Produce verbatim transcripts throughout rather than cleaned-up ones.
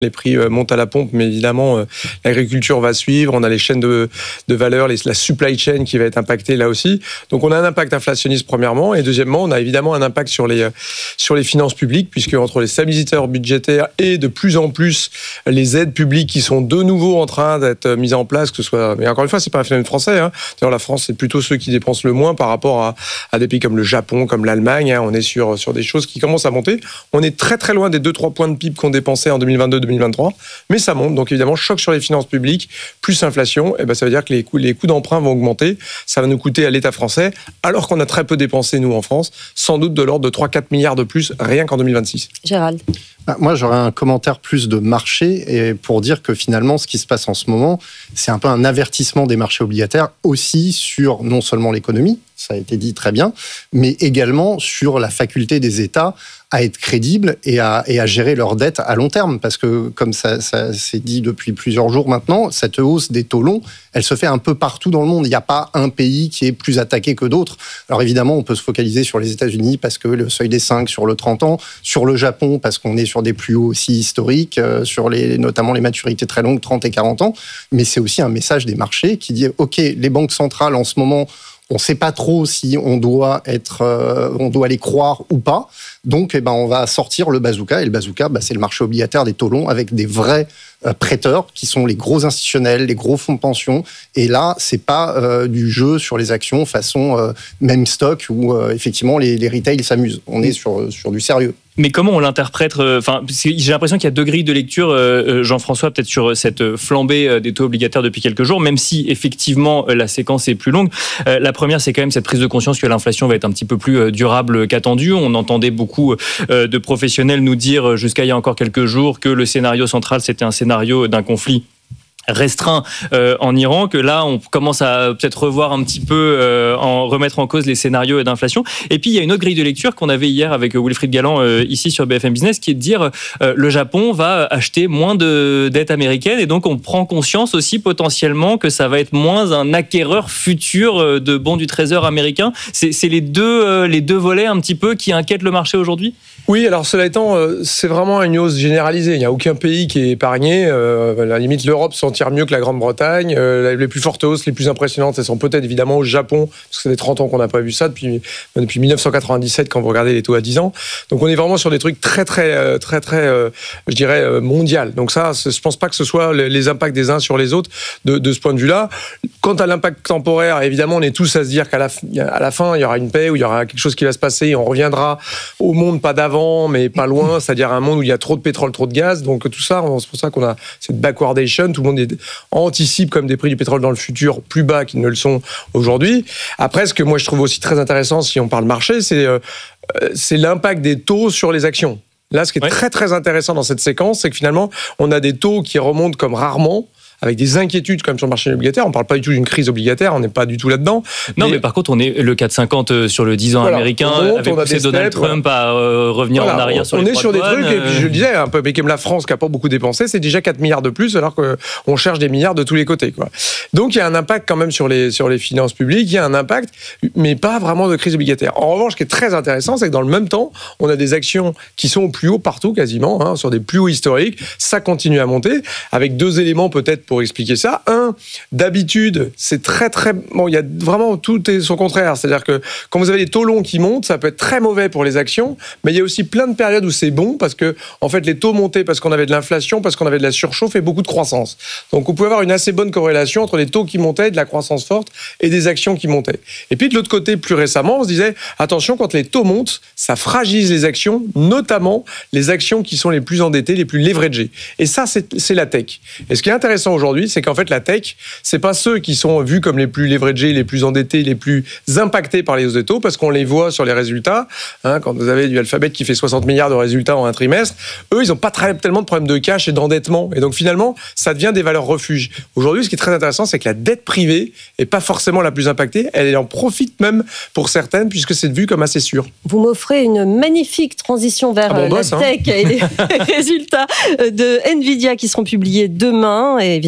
Les prix montent à la pompe, mais évidemment, l'agriculture va suivre. On a les chaînes de, de valeur, les, la supply chain qui va être impactée là aussi. Donc, on a un impact inflationniste, premièrement. Et deuxièmement, on a évidemment un impact sur les, sur les finances publiques, puisque entre les stabilisateurs budgétaires et de plus en plus les aides publiques qui sont de nouveau en train d'être mises en place, que ce soit... Mais encore une fois, c'est pas un phénomène français. Hein. D'ailleurs, la France, c'est plutôt ceux qui dépensent le moins par rapport à, à des pays comme le Japon, comme l'Allemagne. Hein. On est sur, sur des choses qui commencent à monter. On est très, très loin des deux trois points de P I B qu'on dépensait en deux mille vingt-deux deux mille vingt-trois. Mais ça monte, donc évidemment, choc sur les finances publiques, plus inflation, et ben ça veut dire que les coûts, les coûts d'emprunt vont augmenter. Ça va nous coûter à l'État français, alors qu'on a très peu dépensé, nous, en France, sans doute de l'ordre de trois à quatre milliards de plus, rien qu'en deux mille vingt-six. Gérald. Moi, j'aurais un commentaire plus de marché et pour dire que finalement, ce qui se passe en ce moment, c'est un peu un avertissement des marchés obligataires aussi sur non seulement l'économie, ça a été dit très bien, mais également sur la faculté des États à être crédibles et à, et à gérer leurs dettes à long terme. Parce que, comme ça, ça s'est dit depuis plusieurs jours maintenant, cette hausse des taux longs, elle se fait un peu partout dans le monde. Il n'y a pas un pays qui est plus attaqué que d'autres. Alors évidemment, on peut se focaliser sur les États-Unis parce que le seuil des cinq sur le trente ans, sur le Japon parce qu'on est sur des plus hauts aussi historiques, euh, sur les, notamment les maturités très longues, trente et quarante ans. Mais c'est aussi un message des marchés qui dit « Ok, les banques centrales en ce moment, on ne sait pas trop si on doit être, euh, on doit les croire ou pas. Donc, eh ben, on va sortir le bazooka. Et le bazooka, bah, c'est le marché obligataire des taux longs avec des vrais euh, prêteurs qui sont les gros institutionnels, les gros fonds de pension. Et là, c'est pas euh, du jeu sur les actions façon euh, même stock où euh, effectivement les, les retail s'amusent. On est sur, sur du sérieux. Mais comment on l'interprète ? Enfin, j'ai l'impression qu'il y a deux grilles de lecture, euh, Jean-François, peut-être sur cette flambée des taux obligataires depuis quelques jours, même si effectivement la séquence est plus longue. Euh, la première, c'est quand même cette prise de conscience que l'inflation va être un petit peu plus durable qu'attendue. On entendait beaucoup euh, de professionnels nous dire jusqu'à il y a encore quelques jours que le scénario central, c'était un scénario d'un conflit restreint euh, en Iran, que là on commence à peut-être revoir un petit peu, euh, en remettre en cause les scénarios d'inflation. Et puis il y a une autre grille de lecture qu'on avait hier avec Wilfried Galland euh, ici sur B F M Business, qui est de dire euh, le Japon va acheter moins de dettes américaines et donc on prend conscience aussi potentiellement que ça va être moins un acquéreur futur de bons du Trésor américain. C'est, c'est les deux euh, les deux volets un petit peu qui inquiètent le marché aujourd'hui. Oui, alors cela étant, euh, c'est vraiment une hausse généralisée. Il n'y a aucun pays qui est épargné. Euh, à la limite, l'Europe s'en tire mieux que la Grande-Bretagne. Euh, les plus fortes hausses, les plus impressionnantes, elles sont peut-être évidemment au Japon, parce que ça fait trente ans qu'on n'a pas vu ça, depuis, depuis dix-neuf cent quatre-vingt-dix-sept, quand vous regardez les taux à dix ans. Donc on est vraiment sur des trucs très, très, très, très, euh, je dirais, euh, mondial. Donc ça, je ne pense pas que ce soit les, les impacts des uns sur les autres de, de ce point de vue-là. Quant à l'impact temporaire, évidemment, on est tous à se dire qu'à la, à la fin, il y aura une paix, où il y aura quelque chose qui va se passer, et on reviendra au monde pas d'avant, mais pas loin, c'est-à-dire un monde où il y a trop de pétrole, trop de gaz. Donc tout ça, c'est pour ça qu'on a cette backwardation. Tout le monde est, anticipe comme des prix du pétrole dans le futur plus bas qu'ils ne le sont aujourd'hui. Après, ce que moi je trouve aussi très intéressant, si on parle marché, c'est, euh, c'est l'impact des taux sur les actions. Là, ce qui est ouais. très très intéressant dans cette séquence, c'est que finalement, on a des taux qui remontent comme rarement, avec des inquiétudes comme sur le marché obligataire. On ne parle pas du tout d'une crise obligataire, on n'est pas du tout là-dedans. Non, mais, mais par contre, on est le quatre cinquante sur le dix ans voilà, américain, monte, avec poussé Donald steps, Trump voilà. à euh, revenir voilà, en arrière on, sur on les On est sur des douanes, trucs, euh... et puis je le disais, un peu comme la France qui n'a pas beaucoup dépensé, c'est déjà quatre milliards de plus, alors qu'on cherche des milliards de tous les côtés, quoi. Donc il y a un impact quand même sur les, sur les finances publiques, il y a un impact, mais pas vraiment de crise obligataire. En revanche, ce qui est très intéressant, c'est que dans le même temps, on a des actions qui sont au plus haut partout, quasiment, hein, sur des plus hauts historiques. Ça continue à monter, avec deux éléments peut-être pour expliquer ça. Un, d'habitude, c'est très très... Bon, il y a vraiment tout est son contraire. C'est-à-dire que quand vous avez des taux longs qui montent, ça peut être très mauvais pour les actions, mais il y a aussi plein de périodes où c'est bon parce que, en fait, les taux montaient parce qu'on avait de l'inflation, parce qu'on avait de la surchauffe et beaucoup de croissance. Donc, vous pouvez avoir une assez bonne corrélation entre les taux qui montaient, de la croissance forte et des actions qui montaient. Et puis, de l'autre côté, plus récemment, on se disait, attention, quand les taux montent, ça fragilise les actions, notamment les actions qui sont les plus endettées, les plus leveragées. Et ça, c'est, c'est la tech. Et ce qui est intéressant aujourd'hui, c'est qu'en fait, la tech, c'est pas ceux qui sont vus comme les plus leveragés, les plus endettés, les plus impactés par les hausses de taux, parce qu'on les voit sur les résultats. Hein, quand vous avez du Alphabet qui fait soixante milliards de résultats en un trimestre, eux, ils n'ont pas très, tellement de problèmes de cash et d'endettement. Et donc finalement, ça devient des valeurs refuges. Aujourd'hui, ce qui est très intéressant, c'est que la dette privée n'est pas forcément la plus impactée. Elle en profite même pour certaines, puisque c'est vu comme assez sûr. Vous m'offrez une magnifique transition vers ah bon, la boss, tech hein. et les résultats de Nvidia qui seront publiés demain. Et évidemment,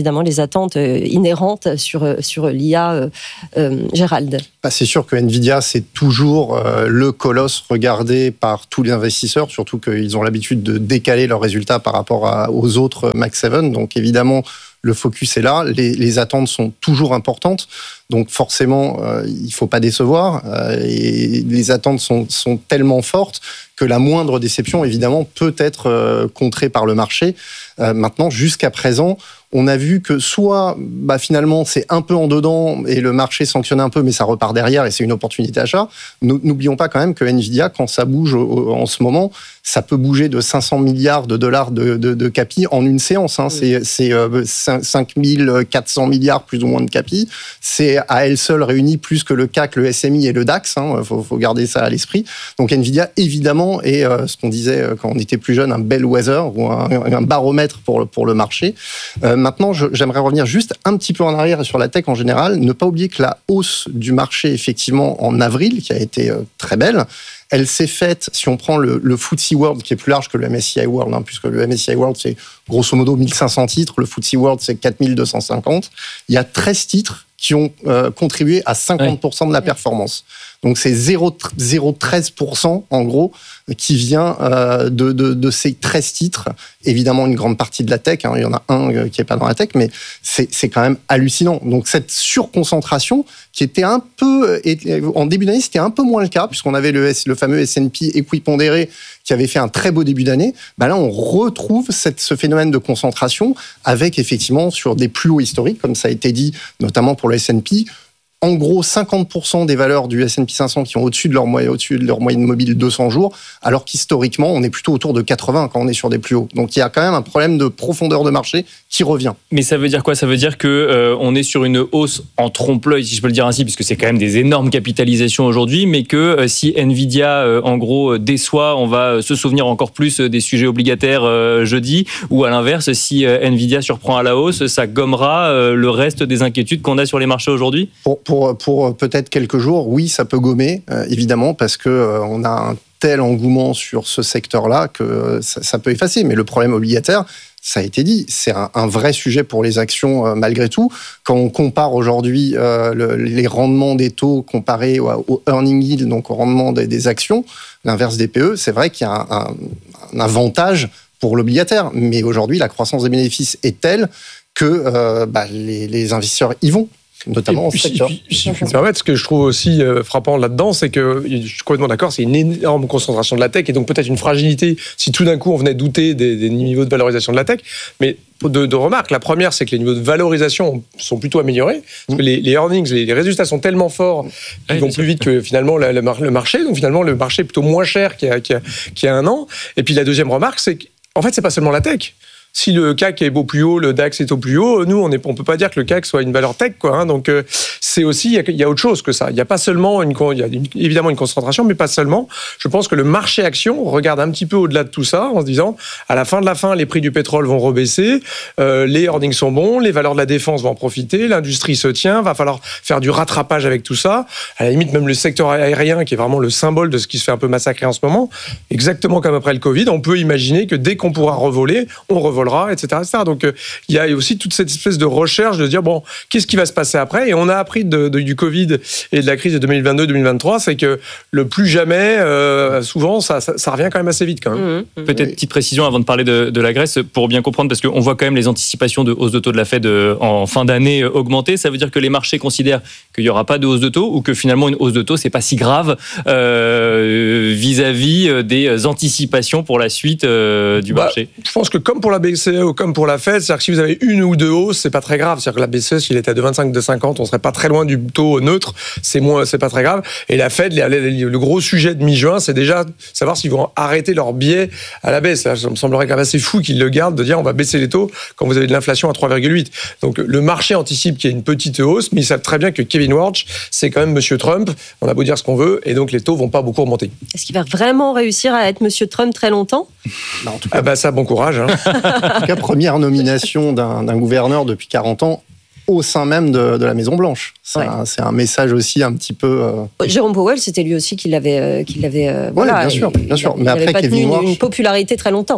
évidemment les attentes inhérentes sur, sur l'I A. Euh, euh, Gérald. Bah, c'est sûr que Nvidia, c'est toujours euh, le colosse regardé par tous les investisseurs, surtout qu'ils ont l'habitude de décaler leurs résultats par rapport à, aux autres Mac sept. Donc évidemment, le focus est là. Les, les attentes sont toujours importantes. Donc forcément, euh, il ne faut pas décevoir. Euh, et les attentes sont, sont tellement fortes que la moindre déception, évidemment, peut être euh, contrée par le marché. Euh, maintenant, jusqu'à présent, on a vu que soit, bah, finalement, c'est un peu en dedans et le marché sanctionne un peu, mais ça repart derrière et c'est une opportunité d'achat. N'oublions pas quand même que Nvidia, quand ça bouge en ce moment, ça peut bouger de cinq cents milliards de dollars de, de, de capi en une séance. Hein. Oui. C'est, c'est euh, cinq mille quatre cents milliards plus ou moins de capi. C'est à elle seule réunie plus que le C A C, le S M I et le DAX. Hein. Faut, faut garder ça à l'esprit. Donc Nvidia, évidemment, est euh, ce qu'on disait quand on était plus jeune, un bellwether ou un, un baromètre pour le, pour le marché. Euh, maintenant, je, j'aimerais revenir juste un petit peu en arrière sur la tech en général. Ne pas oublier que la hausse du marché, effectivement, en avril, qui a été euh, très belle, elle s'est faite, si on prend le, le F T S E World, qui est plus large que le M S C I World, hein, puisque le M S C I World, c'est grosso modo mille cinq cents titres, le F T S E World, c'est quatre mille deux cent cinquante. Il y a treize titres qui ont euh, contribué à cinquante pour cent de la performance. Donc c'est zéro virgule treize pour cent en gros qui vient euh, de, de, de ces treize titres. Évidemment, une grande partie de la tech, hein, il y en a un qui n'est pas dans la tech, mais c'est, c'est quand même hallucinant. Donc cette surconcentration qui était un peu, en début d'année, c'était un peu moins le cas, puisqu'on avait le, le fameux S and P équipondéré qui avait fait un très beau début d'année. Bah là, on retrouve cette, ce phénomène de concentration avec effectivement sur des plus hauts historiques, comme ça a été dit, notamment pour le S and P. En gros, cinquante pour cent des valeurs du S and P cinq cents qui ont au-dessus de leur, moyenne, au-dessus de leur moyenne mobile deux cents jours, alors qu'historiquement, on est plutôt autour de quatre-vingts quand on est sur des plus hauts. Donc il y a quand même un problème de profondeur de marché qui revient. Mais ça veut dire quoi ? Ça veut dire qu'on euh, est sur une hausse en trompe-l'œil, si je peux le dire ainsi, puisque c'est quand même des énormes capitalisations aujourd'hui, mais que euh, si Nvidia, euh, en gros, déçoit, on va se souvenir encore plus des sujets obligataires euh, jeudi, ou à l'inverse, si euh, Nvidia surprend à la hausse, ça gommera euh, le reste des inquiétudes qu'on a sur les marchés aujourd'hui ? Pour, pour Pour, pour peut-être quelques jours, oui, ça peut gommer, euh, évidemment, parce qu'on euh, a un tel engouement sur ce secteur-là que euh, ça, ça peut effacer. Mais le problème obligataire, ça a été dit, c'est un, un vrai sujet pour les actions euh, malgré tout. Quand on compare aujourd'hui euh, le, les rendements des taux comparés au, au earning yield, donc au rendement des, des actions, l'inverse des P E, c'est vrai qu'il y a un, un, un avantage pour l'obligataire. Mais aujourd'hui, la croissance des bénéfices est telle que euh, bah, les, les investisseurs y vont. Notamment en secteur. Si je me permets, ce que je trouve aussi frappant là-dedans, c'est que, je suis complètement d'accord, c'est une énorme concentration de la tech et donc peut-être une fragilité si tout d'un coup on venait douter des, des niveaux de valorisation de la tech. Mais deux de remarques. La première, c'est que les niveaux de valorisation sont plutôt améliorés. Parce que les, les earnings, les, les résultats sont tellement forts qu'ils vont plus vite que finalement le, le marché. Donc finalement, le marché est plutôt moins cher qu'il y a, qu'il y a, qu'il y a un an. Et puis la deuxième remarque, c'est qu'en fait, c'est pas seulement la tech. Si le C A C est au plus haut, le DAX est au plus haut, nous, on ne on peut pas dire que le C A C soit une valeur tech, quoi. Hein, donc, euh, c'est aussi, il y, y a autre chose que ça. Il n'y a pas seulement, une, il y a une, évidemment une concentration, mais pas seulement. Je pense que le marché action regarde un petit peu au-delà de tout ça, en se disant, à la fin de la fin, les prix du pétrole vont rebaisser, euh, les earnings sont bons, les valeurs de la défense vont en profiter, l'industrie se tient, va falloir faire du rattrapage avec tout ça. À la limite, même le secteur aérien, qui est vraiment le symbole de ce qui se fait un peu massacrer en ce moment, exactement comme après le Covid, on peut imaginer que dès qu'on pourra revoler, on revole. Et cetera, et cetera. Donc, euh, il y a aussi toute cette espèce de recherche de dire, bon, qu'est-ce qui va se passer après ? Et on a appris de, de, du Covid et de la crise de deux mille vingt-deux deux mille vingt-trois, c'est que le plus jamais, euh, souvent, ça, ça, ça revient quand même assez vite. Quand même. Mmh, mmh. Peut-être petite précision avant de parler de, de la Grèce, pour bien comprendre, parce qu'on voit quand même les anticipations de hausse de taux de la Fed en fin d'année augmenter. Ça veut dire que les marchés considèrent qu'il n'y aura pas de hausse de taux ou que finalement, une hausse de taux, c'est pas si grave euh, vis-à-vis des anticipations pour la suite euh, du bah, marché. Je pense que comme pour la B C E, comme pour la Fed, c'est-à-dire que si vous avez une ou deux hausses, c'est pas très grave. C'est-à-dire que la B C E, s'il était à deux virgule vingt-cinq, deux virgule cinquante, on serait pas très loin du taux neutre. C'est moins, c'est pas très grave. Et la Fed, le gros sujet de mi-juin, c'est déjà savoir s'ils vont arrêter leur biais à la baisse. Ça me semblerait quand même assez fou qu'ils le gardent de dire on va baisser les taux quand vous avez de l'inflation à trois virgule huit. Donc le marché anticipe qu'il y a une petite hausse, mais ils savent très bien que Kevin Warsh, c'est quand même Monsieur Trump. On a beau dire ce qu'on veut, et donc les taux vont pas beaucoup remonter. Est-ce qu'il va vraiment réussir à être Monsieur Trump très longtemps ? Bah, en tout cas, ah bah ça, bon courage. Hein. En tout cas, première nomination d'un, d'un gouverneur depuis quarante ans au sein même de, de la Maison-Blanche. C'est, ouais. un, c'est un message aussi un petit peu... Euh... Jérôme Powell, c'était lui aussi qui l'avait... Euh, qui l'avait euh, oui, voilà, bien sûr. Il, bien sûr. Il Mais après, pas Kevin tenu Warsh... une popularité très longtemps.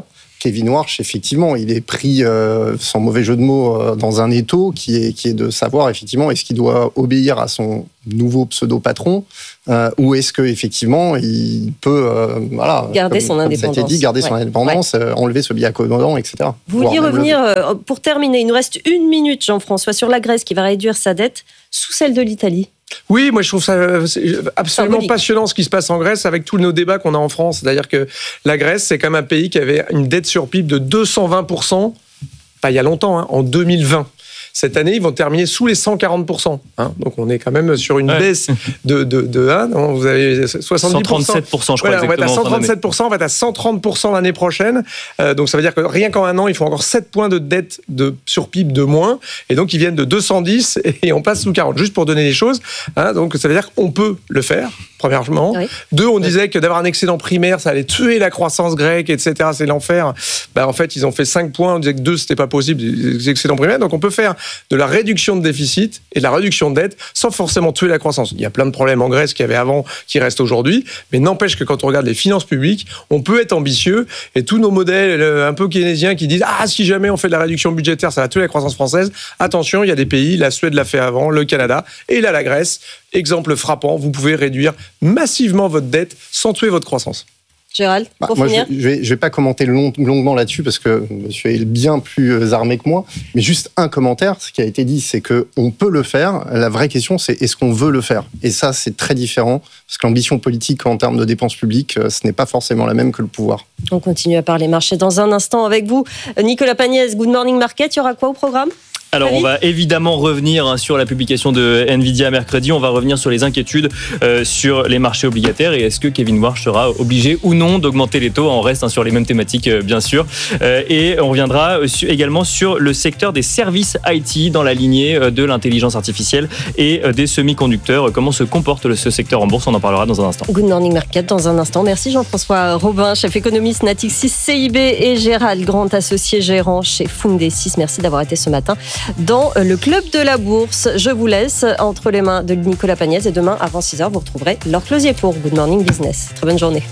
Kevin Warsh, effectivement, il est pris, euh, sans mauvais jeu de mots, euh, dans un étau qui est, qui est de savoir, effectivement, est-ce qu'il doit obéir à son nouveau pseudo-patron euh, ou est-ce qu'effectivement, il peut euh, voilà, garder comme, son comme indépendance. Ça a été dit, garder ouais. son indépendance, ouais. euh, enlever ce biais accommodant, et cetera. Vous vouliez revenir, euh, pour terminer, il nous reste une minute, Jean-François, sur la Grèce qui va réduire sa dette sous celle de l'Italie. Oui, moi je trouve ça absolument Symbolique. passionnant ce qui se passe en Grèce avec tous nos débats qu'on a en France. C'est-à-dire que la Grèce, c'est quand même un pays qui avait une dette sur P I B de deux cent vingt pour cent, pas il y a longtemps, hein, en deux mille vingt. Cette année, ils vont terminer sous les cent quarante pour cent. Hein. Donc, on est quand même sur une ouais. baisse de, de, de hein, non, vous avez soixante-dix pour cent. cent trente-sept pour cent, je crois, voilà, exactement. On va être à cent trente-sept pour cent, on va être à cent trente pour cent l'année prochaine. Euh, donc, ça veut dire que rien qu'en un an, ils font encore sept points de dette de, sur P I B de moins. Et donc, ils viennent de deux cent dix et on passe sous quarante. Juste pour donner les choses. Hein, donc, ça veut dire qu'on peut le faire, premièrement. Oui. Deux, on disait que d'avoir un excédent primaire, ça allait tuer la croissance grecque, et cetera. C'est l'enfer. Ben, en fait, ils ont fait cinq points. On disait que deux, c'était pas possible, les excédents primaires. Donc, on peut faire de la réduction de déficit et de la réduction de dette sans forcément tuer la croissance. Il y a plein de problèmes en Grèce qu'il y avait avant, qui restent aujourd'hui, mais n'empêche que quand on regarde les finances publiques, on peut être ambitieux et tous nos modèles un peu keynésiens qui disent « Ah, si jamais on fait de la réduction budgétaire, ça va tuer la croissance française », attention, il y a des pays, la Suède l'a fait avant, le Canada, et là la Grèce, exemple frappant, vous pouvez réduire massivement votre dette sans tuer votre croissance. Gérald, bah, pour moi, finir. Je ne vais, vais pas commenter long, longuement là-dessus parce que monsieur est bien plus armé que moi. Mais juste un commentaire, ce qui a été dit, c'est qu'on peut le faire. La vraie question, c'est est-ce qu'on veut le faire ? Et ça, c'est très différent parce que l'ambition politique en termes de dépenses publiques, ce n'est pas forcément la même que le pouvoir. On continue à parler marché dans un instant avec vous. Nicolas Pagnès, Good Morning Market, il y aura quoi au programme ? Alors, on va évidemment revenir sur la publication de Nvidia mercredi. On va revenir sur les inquiétudes euh, sur les marchés obligataires et est-ce que Kevin Warsh sera obligé ou non d'augmenter les taux. On reste sur les mêmes thématiques, euh, bien sûr. Euh, et on reviendra également sur le secteur des services I T dans la lignée de l'intelligence artificielle et des semi-conducteurs. Comment se comporte ce secteur en bourse ? On en parlera dans un instant. Good Morning Market dans un instant. Merci Jean-François Robin, chef économiste Natixis C I B et Gérald Grand, associé gérant chez Fundesys. Merci d'avoir été ce matin dans le Club de la Bourse. Je vous laisse entre les mains de Nicolas Pagnès et demain avant six heures, vous retrouverez Laure Closier pour Good Morning Business. Très bonne journée.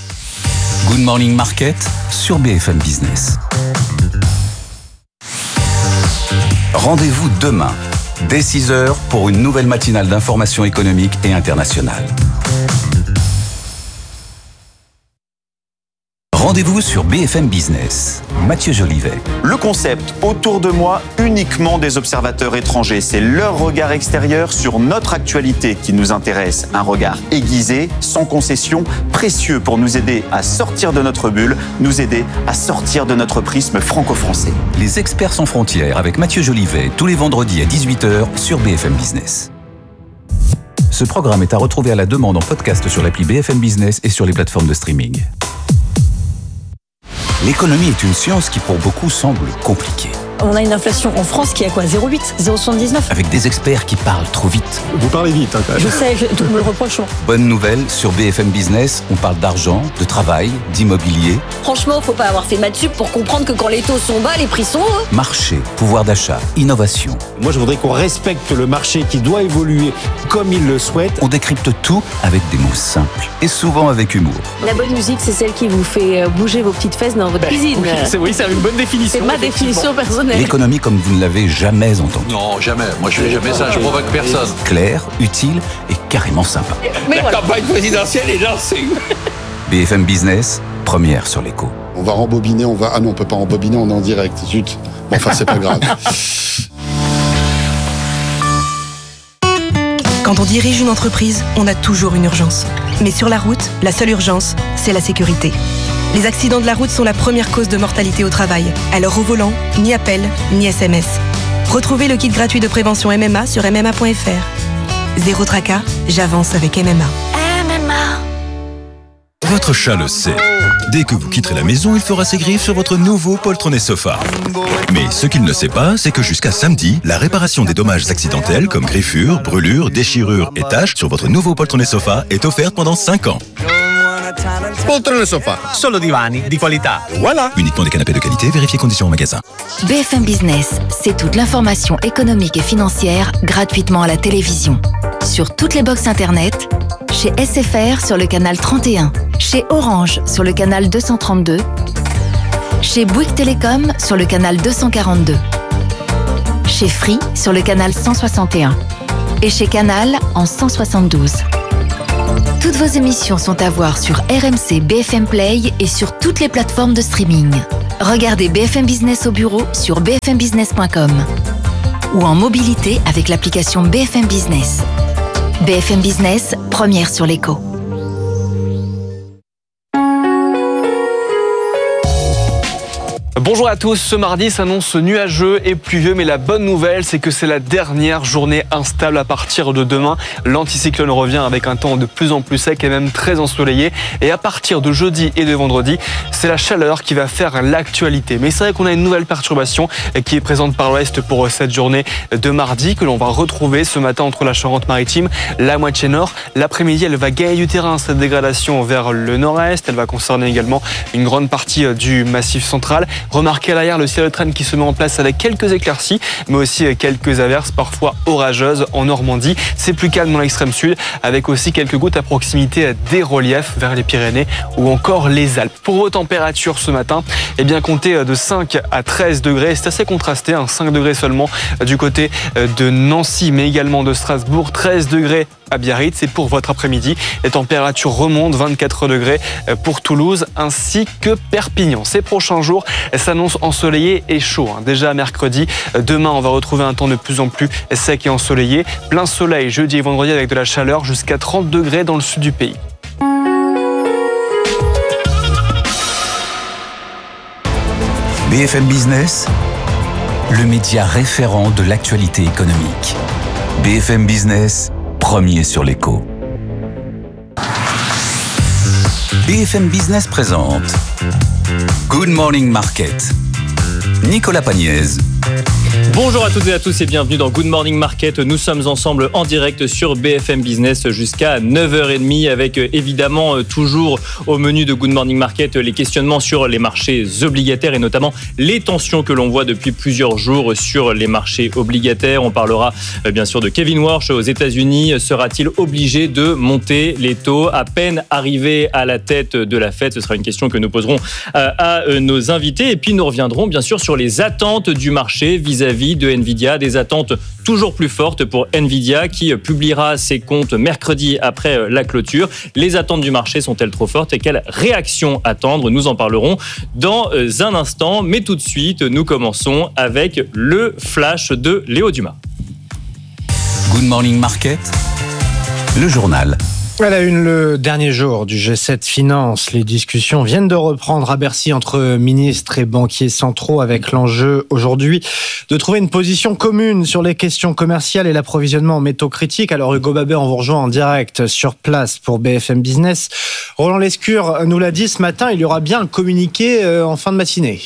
Good Morning Market sur B F M Business. Rendez-vous demain, dès six heures, pour une nouvelle matinale d'information économique et internationale. Rendez-vous sur B F M Business. Mathieu Jolivet. Le concept autour de moi, uniquement des observateurs étrangers. C'est leur regard extérieur sur notre actualité qui nous intéresse. Un regard aiguisé, sans concession, précieux pour nous aider à sortir de notre bulle, nous aider à sortir de notre prisme franco-français. Les experts sans frontières avec Mathieu Jolivet, tous les vendredis à dix-huit heures sur B F M Business. Ce programme est à retrouver à la demande en podcast sur l'appli B F M Business et sur les plateformes de streaming. L'économie est une science qui pour beaucoup semble compliquée. On a une inflation en France qui est à quoi ? zéro virgule huit, zéro virgule soixante-dix-neuf. Avec des experts qui parlent trop vite. Vous parlez vite, hein, quand même. Je sais, je, tout me le reproche. Bonne nouvelle, sur B F M Business, on parle d'argent, de travail, d'immobilier. Franchement, faut pas avoir fait maths sup pour comprendre que quand les taux sont bas, les prix sont hauts. Marché, pouvoir d'achat, innovation. Moi, je voudrais qu'on respecte le marché qui doit évoluer comme il le souhaite. On décrypte tout avec des mots simples et souvent avec humour. La bonne musique, c'est celle qui vous fait bouger vos petites fesses dans votre ben, cuisine. Oui, c'est, oui, c'est une bonne définition. C'est ma définition personnelle. L'économie comme vous ne l'avez jamais entendue. Non, jamais. Moi, je fais jamais ça. Je provoque personne. Claire, utile et carrément sympa. Mais La voilà. campagne présidentielle est lancée. B F M Business, première sur l'écho. On va rembobiner, on va... Ah non, on peut pas rembobiner, on est en direct. Zut. Bon, enfin, c'est pas grave. Quand on dirige une entreprise, on a toujours une urgence. Mais sur la route, la seule urgence, c'est la sécurité. Les accidents de la route sont la première cause de mortalité au travail. Alors au volant, ni appel, ni S M S. Retrouvez le kit gratuit de prévention M M A sur m m a point f r. Zéro tracas, j'avance avec M M A. M M A. Votre chat le sait. Dès que vous quitterez la maison, il fera ses griffes sur votre nouveau poltronné sofa. Mais ce qu'il ne sait pas, c'est que jusqu'à samedi, la réparation des dommages accidentels comme griffures, brûlures, déchirures et taches sur votre nouveau poltronné sofa est offerte pendant cinq ans. Poltrone sofa, solo divani di qualità. Voilà. Uniquement des canapés de qualité, vérifiez conditions au magasin. B F M Business, c'est toute l'information économique et financière gratuitement à la télévision. Sur toutes les box internet, chez S F R sur le canal trente et un, chez Orange sur le canal deux cent trente-deux Chez Bouygues Télécom sur le canal deux cent quarante-deux. Chez Free sur le canal cent soixante et un. Et chez Canal en cent soixante-douze. Toutes vos émissions sont à voir sur R M C B F M Play et sur toutes les plateformes de streaming. Regardez B F M Business au bureau sur b f m business point com ou en mobilité avec l'application B F M Business. B F M Business, première sur l'écho. Bonjour à tous, ce mardi s'annonce nuageux et pluvieux, mais la bonne nouvelle, c'est que c'est la dernière journée instable à partir de demain. L'anticyclone revient avec un temps de plus en plus sec et même très ensoleillé. Et à partir de jeudi et de vendredi, c'est la chaleur qui va faire l'actualité. Mais c'est vrai qu'on a une nouvelle perturbation qui est présente par l'ouest pour cette journée de mardi, que l'on va retrouver ce matin entre la Charente-Maritime, la moitié nord. L'après-midi, elle va gagner du terrain, cette dégradation vers le nord-est. Elle va concerner également une grande partie du massif central. Remarquez à l'arrière le ciel de traîne qui se met en place avec quelques éclaircies, mais aussi quelques averses, parfois orageuses en Normandie. C'est plus calme dans l'extrême sud, avec aussi quelques gouttes à proximité des reliefs vers les Pyrénées ou encore les Alpes. Pour vos températures ce matin, eh bien comptez de cinq à treize degrés. C'est assez contrasté, hein, cinq degrés seulement du côté de Nancy, mais également de Strasbourg, treize degrés à Biarritz. Et pour votre après-midi, les températures remontent, vingt-quatre degrés pour Toulouse ainsi que Perpignan. Ces prochains jours s'annoncent ensoleillés et chauds. Déjà mercredi, demain on va retrouver un temps de plus en plus sec et ensoleillé. Plein soleil jeudi et vendredi avec de la chaleur jusqu'à trente degrés dans le sud du pays. B F M Business, le média référent de l'actualité économique. B F M Business, premier sur l'écho. B F M Business présente Good Morning Market. Nicolas Pagnès. Bonjour à toutes et à tous et bienvenue dans Good Morning Market. Nous sommes ensemble en direct sur B F M Business jusqu'à neuf heures trente avec évidemment toujours au menu de Good Morning Market les questionnements sur les marchés obligataires et notamment les tensions que l'on voit depuis plusieurs jours sur les marchés obligataires. On parlera bien sûr de Kevin Warsh aux États-Unis. Sera-t-il obligé de monter les taux à peine arrivé à la tête de la Fed? Ce sera une question que nous poserons à nos invités et puis nous reviendrons bien sûr sur les attentes du marché vis-à-vis de Nvidia, des attentes toujours plus fortes pour Nvidia qui publiera ses comptes mercredi après la clôture. Les attentes du marché sont-elles trop fortes et quelle réaction attendre? Nous en parlerons dans un instant, mais tout de suite, nous commençons avec le flash de Léo Dumas. Good Morning Market, le journal. À la une, le dernier jour du G sept Finance, les discussions viennent de reprendre à Bercy entre ministres et banquiers centraux avec l'enjeu aujourd'hui de trouver une position commune sur les questions commerciales et l'approvisionnement en métaux critiques. Alors Hugo Babet, on vous rejoint en direct sur place pour B F M Business. Roland Lescure nous l'a dit ce matin, il y aura bien un communiqué en fin de matinée.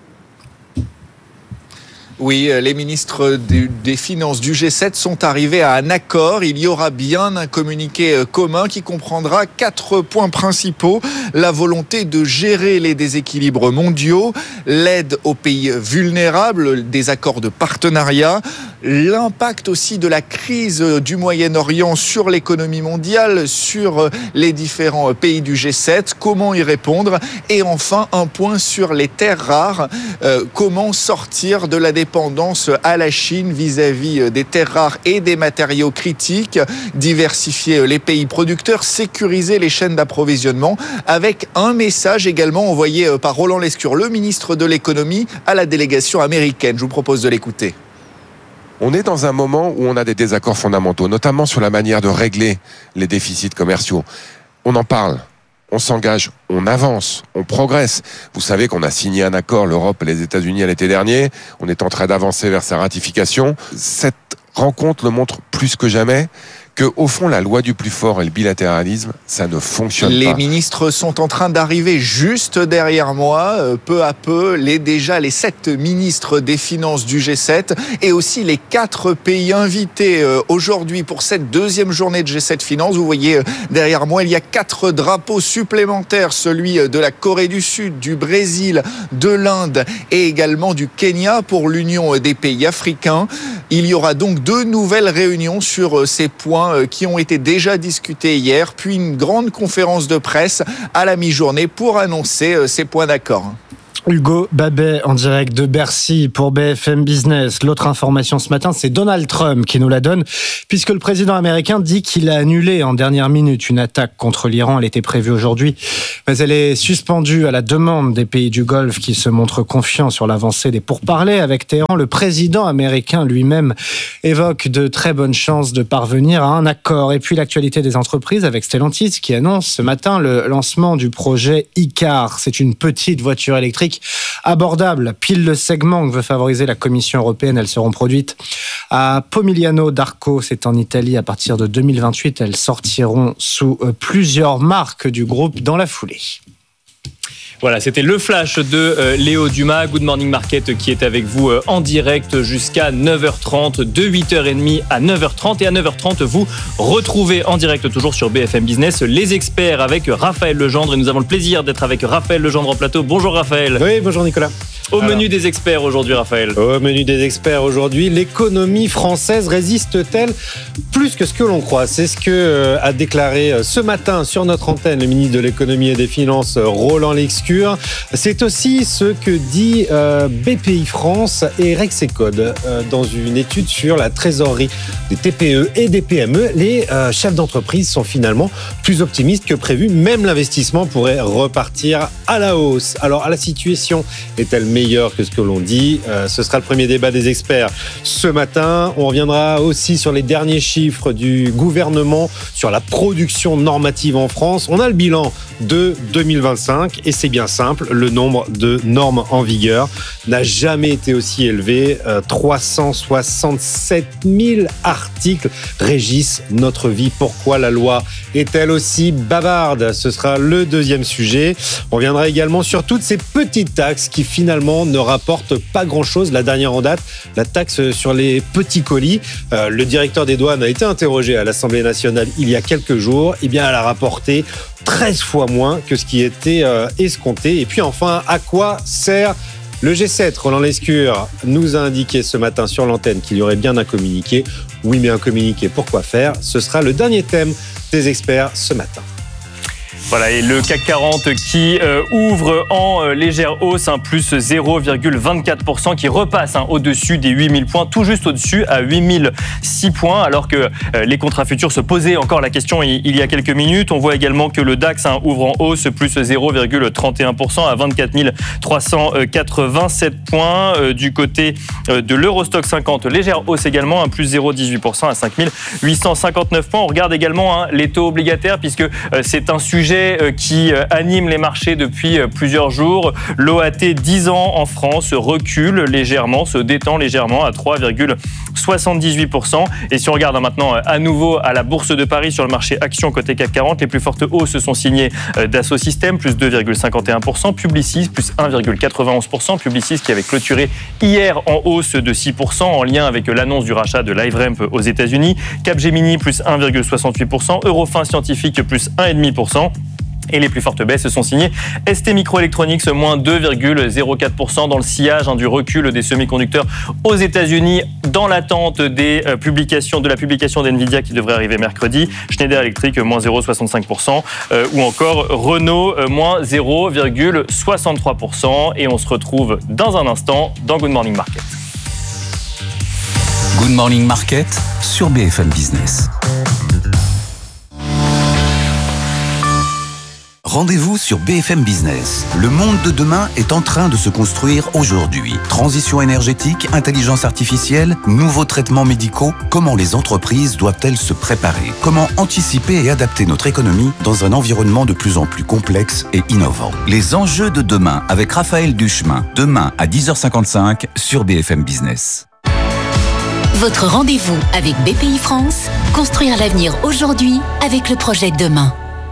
Oui, les ministres des Finances du G sept sont arrivés à un accord. Il y aura bien un communiqué commun qui comprendra quatre points principaux. La volonté de gérer les déséquilibres mondiaux, l'aide aux pays vulnérables, des accords de partenariat, l'impact aussi de la crise du Moyen-Orient sur l'économie mondiale, sur les différents pays du G sept, comment y répondre, et enfin un point sur les terres rares, euh, comment sortir de la dépendance à la Chine vis-à-vis des terres rares et des matériaux critiques, diversifier les pays producteurs, sécuriser les chaînes d'approvisionnement, avec un message également envoyé par Roland Lescure, le ministre de l'économie, à la délégation américaine. Je vous propose de l'écouter. On est dans un moment où on a des désaccords fondamentaux, notamment sur la manière de régler les déficits commerciaux. On en parle, on s'engage, on avance, on progresse. Vous savez qu'on a signé un accord, l'Europe et les États-Unis à l'été dernier. On est en train d'avancer vers sa ratification. Cette rencontre le montre plus que jamais que, au fond, la loi du plus fort et le bilatéralisme, ça ne fonctionne les pas. Les ministres sont en train d'arriver juste derrière moi, peu à peu, les, déjà les sept ministres des Finances du G sept et aussi les quatre pays invités aujourd'hui pour cette deuxième journée de G sept Finances. Vous voyez derrière moi, il y a quatre drapeaux supplémentaires, celui de la Corée du Sud, du Brésil, de l'Inde et également du Kenya pour l'Union des pays africains. Il y aura donc deux nouvelles réunions sur ces points qui ont été déjà discutés hier, puis une grande conférence de presse à la mi-journée pour annoncer ces points d'accord. Hugo Babet en direct de Bercy pour B F M Business. L'autre information ce matin, c'est Donald Trump qui nous la donne, puisque le président américain dit qu'il a annulé en dernière minute une attaque contre l'Iran. Elle était prévue aujourd'hui, mais elle est suspendue à la demande des pays du Golfe qui se montrent confiants sur l'avancée des pourparlers avec Téhéran. Le président américain lui-même évoque de très bonnes chances de parvenir à un accord. Et puis l'actualité des entreprises avec Stellantis qui annonce ce matin le lancement du projet e-Car. C'est une petite voiture électrique abordable, pile le segment que veut favoriser la Commission européenne. Elles seront produites à Pomigliano d'Arco, c'est en Italie. À partir de deux mille vingt-huit, elles sortiront sous plusieurs marques du groupe dans la foulée. Voilà, c'était le flash de euh, Léo Dumas, Good Morning Market, qui est avec vous euh, en direct jusqu'à neuf heures trente, de huit heures trente à neuf heures trente. Et à neuf heures trente, vous retrouvez en direct toujours sur B F M Business les experts avec Raphaël Legendre. Et nous avons le plaisir d'être avec Raphaël Legendre en plateau. Bonjour Raphaël. Oui, bonjour Nicolas. Au Alors, menu des experts aujourd'hui, Raphaël. Au menu des experts aujourd'hui, l'économie française résiste-t-elle plus que ce que l'on croit? C'est ce que euh, a déclaré euh, ce matin sur notre antenne le ministre de l'économie et des finances, euh, Roland Lescure. C'est aussi ce que dit euh, B P I France et Rexecode euh, dans une étude sur la trésorerie des T P E et des P M E. Les euh, chefs d'entreprise sont finalement plus optimistes que prévu. Même l'investissement pourrait repartir à la hausse. Alors, la situation est-elle meilleur que ce que l'on dit? euh, Ce sera le premier débat des experts ce matin. On reviendra aussi sur les derniers chiffres du gouvernement sur la production normative en France. On a le bilan de deux mille vingt-cinq et c'est bien simple, le nombre de normes en vigueur n'a jamais été aussi élevé. euh, trois cent soixante-sept mille articles régissent notre vie. Pourquoi la loi est-elle aussi bavarde? Ce sera le deuxième sujet. On reviendra également sur toutes ces petites taxes qui finalement ne rapportent pas grand-chose. La dernière en date, la taxe sur les petits colis. Euh, le directeur des douanes a été interrogé à l'Assemblée nationale il y a quelques jours. Eh bien, elle a rapporté treize fois moins que ce qui était euh, escompté. Et puis enfin, à quoi sert le G sept? Roland Lescure nous a indiqué ce matin sur l'antenne qu'il y aurait bien un communiqué. Oui, mais un communiqué, pourquoi faire? Ce sera le dernier thème des experts ce matin. Voilà, et le C A C quarante qui euh, ouvre en euh, légère hausse, un plus zéro virgule vingt-quatre pour cent, qui repasse hein, au-dessus des huit mille points, tout juste au-dessus à huit mille six points, alors que euh, les contrats futurs se posaient encore la question il, il y a quelques minutes. On voit également que le DAX hein, ouvre en hausse, plus zéro virgule trente et un pour cent à vingt-quatre mille trois cent quatre-vingt-sept points. Euh, du côté euh, de l'Eurostock cinquante, légère hausse également, un plus zéro virgule dix-huit pour cent à cinq mille huit cent cinquante-neuf points. On regarde également hein, les taux obligataires, puisque euh, c'est un sujet qui anime les marchés depuis plusieurs jours. L'O A T dix ans en France recule légèrement, se détend légèrement à trois virgule soixante-dix-huit pour cent. Et si on regarde maintenant à nouveau à la Bourse de Paris sur le marché action côté C A C quarante, les plus fortes hausses sont signées Dassault Systèmes, plus deux virgule cinquante et un pour cent, Publicis, plus un virgule quatre-vingt-onze pour cent. Publicis qui avait clôturé hier en hausse de six pour cent en lien avec l'annonce du rachat de LiveRamp aux États-Unis. Capgemini, plus un virgule soixante-huit pour cent. Eurofin Scientifique, plus un virgule cinq pour cent. Et les plus fortes baisses sont signées S T Microelectronics, moins deux virgule zéro quatre pour cent dans le sillage hein, du recul des semi-conducteurs aux États-Unis, dans l'attente des euh, publications, de la publication d'NVIDIA qui devrait arriver mercredi. Schneider Electric, moins zéro virgule soixante-cinq pour cent, euh, ou encore Renault, euh, moins zéro virgule soixante-trois pour cent. Et on se retrouve dans un instant dans Good Morning Market. Good Morning Market sur B F M Business. Rendez-vous sur B F M Business. Le monde de demain est en train de se construire aujourd'hui. Transition énergétique, intelligence artificielle, nouveaux traitements médicaux. Comment les entreprises doivent-elles se préparer? Comment anticiper et adapter notre économie dans un environnement de plus en plus complexe et innovant? Les enjeux de demain avec Raphaël Duchemin. Demain à dix heures cinquante-cinq sur B F M Business. Votre rendez-vous avec B P I France. Construire l'avenir aujourd'hui avec le projet de demain.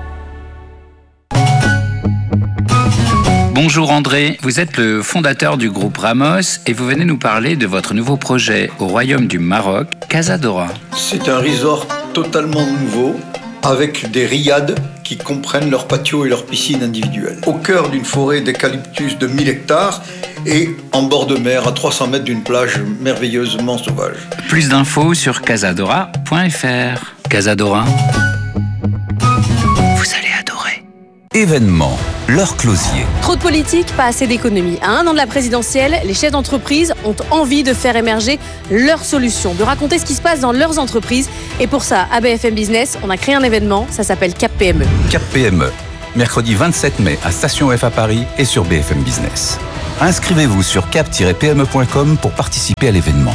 Bonjour André, vous êtes le fondateur du groupe Ramos et vous venez nous parler de votre nouveau projet au Royaume du Maroc, Casadora. C'est un resort totalement nouveau avec des riads qui comprennent leur patio et leur piscine individuelle. Au cœur d'une forêt d'eucalyptus de mille hectares et en bord de mer à trois cents mètres d'une plage merveilleusement sauvage. Plus d'infos sur casadora point f r. Casadora, vous allez adorer. Événement. l'heure closier. Trop de politique, pas assez d'économie. À un an de la présidentielle, les chefs d'entreprise ont envie de faire émerger leurs solutions, de raconter ce qui se passe dans leurs entreprises. Et pour ça, à B F M Business, on a créé un événement, ça s'appelle Cap P M E. Cap P M E, mercredi vingt-sept mai à Station F à Paris et sur B F M Business. Inscrivez-vous sur cap tiret p m e point com pour participer à l'événement.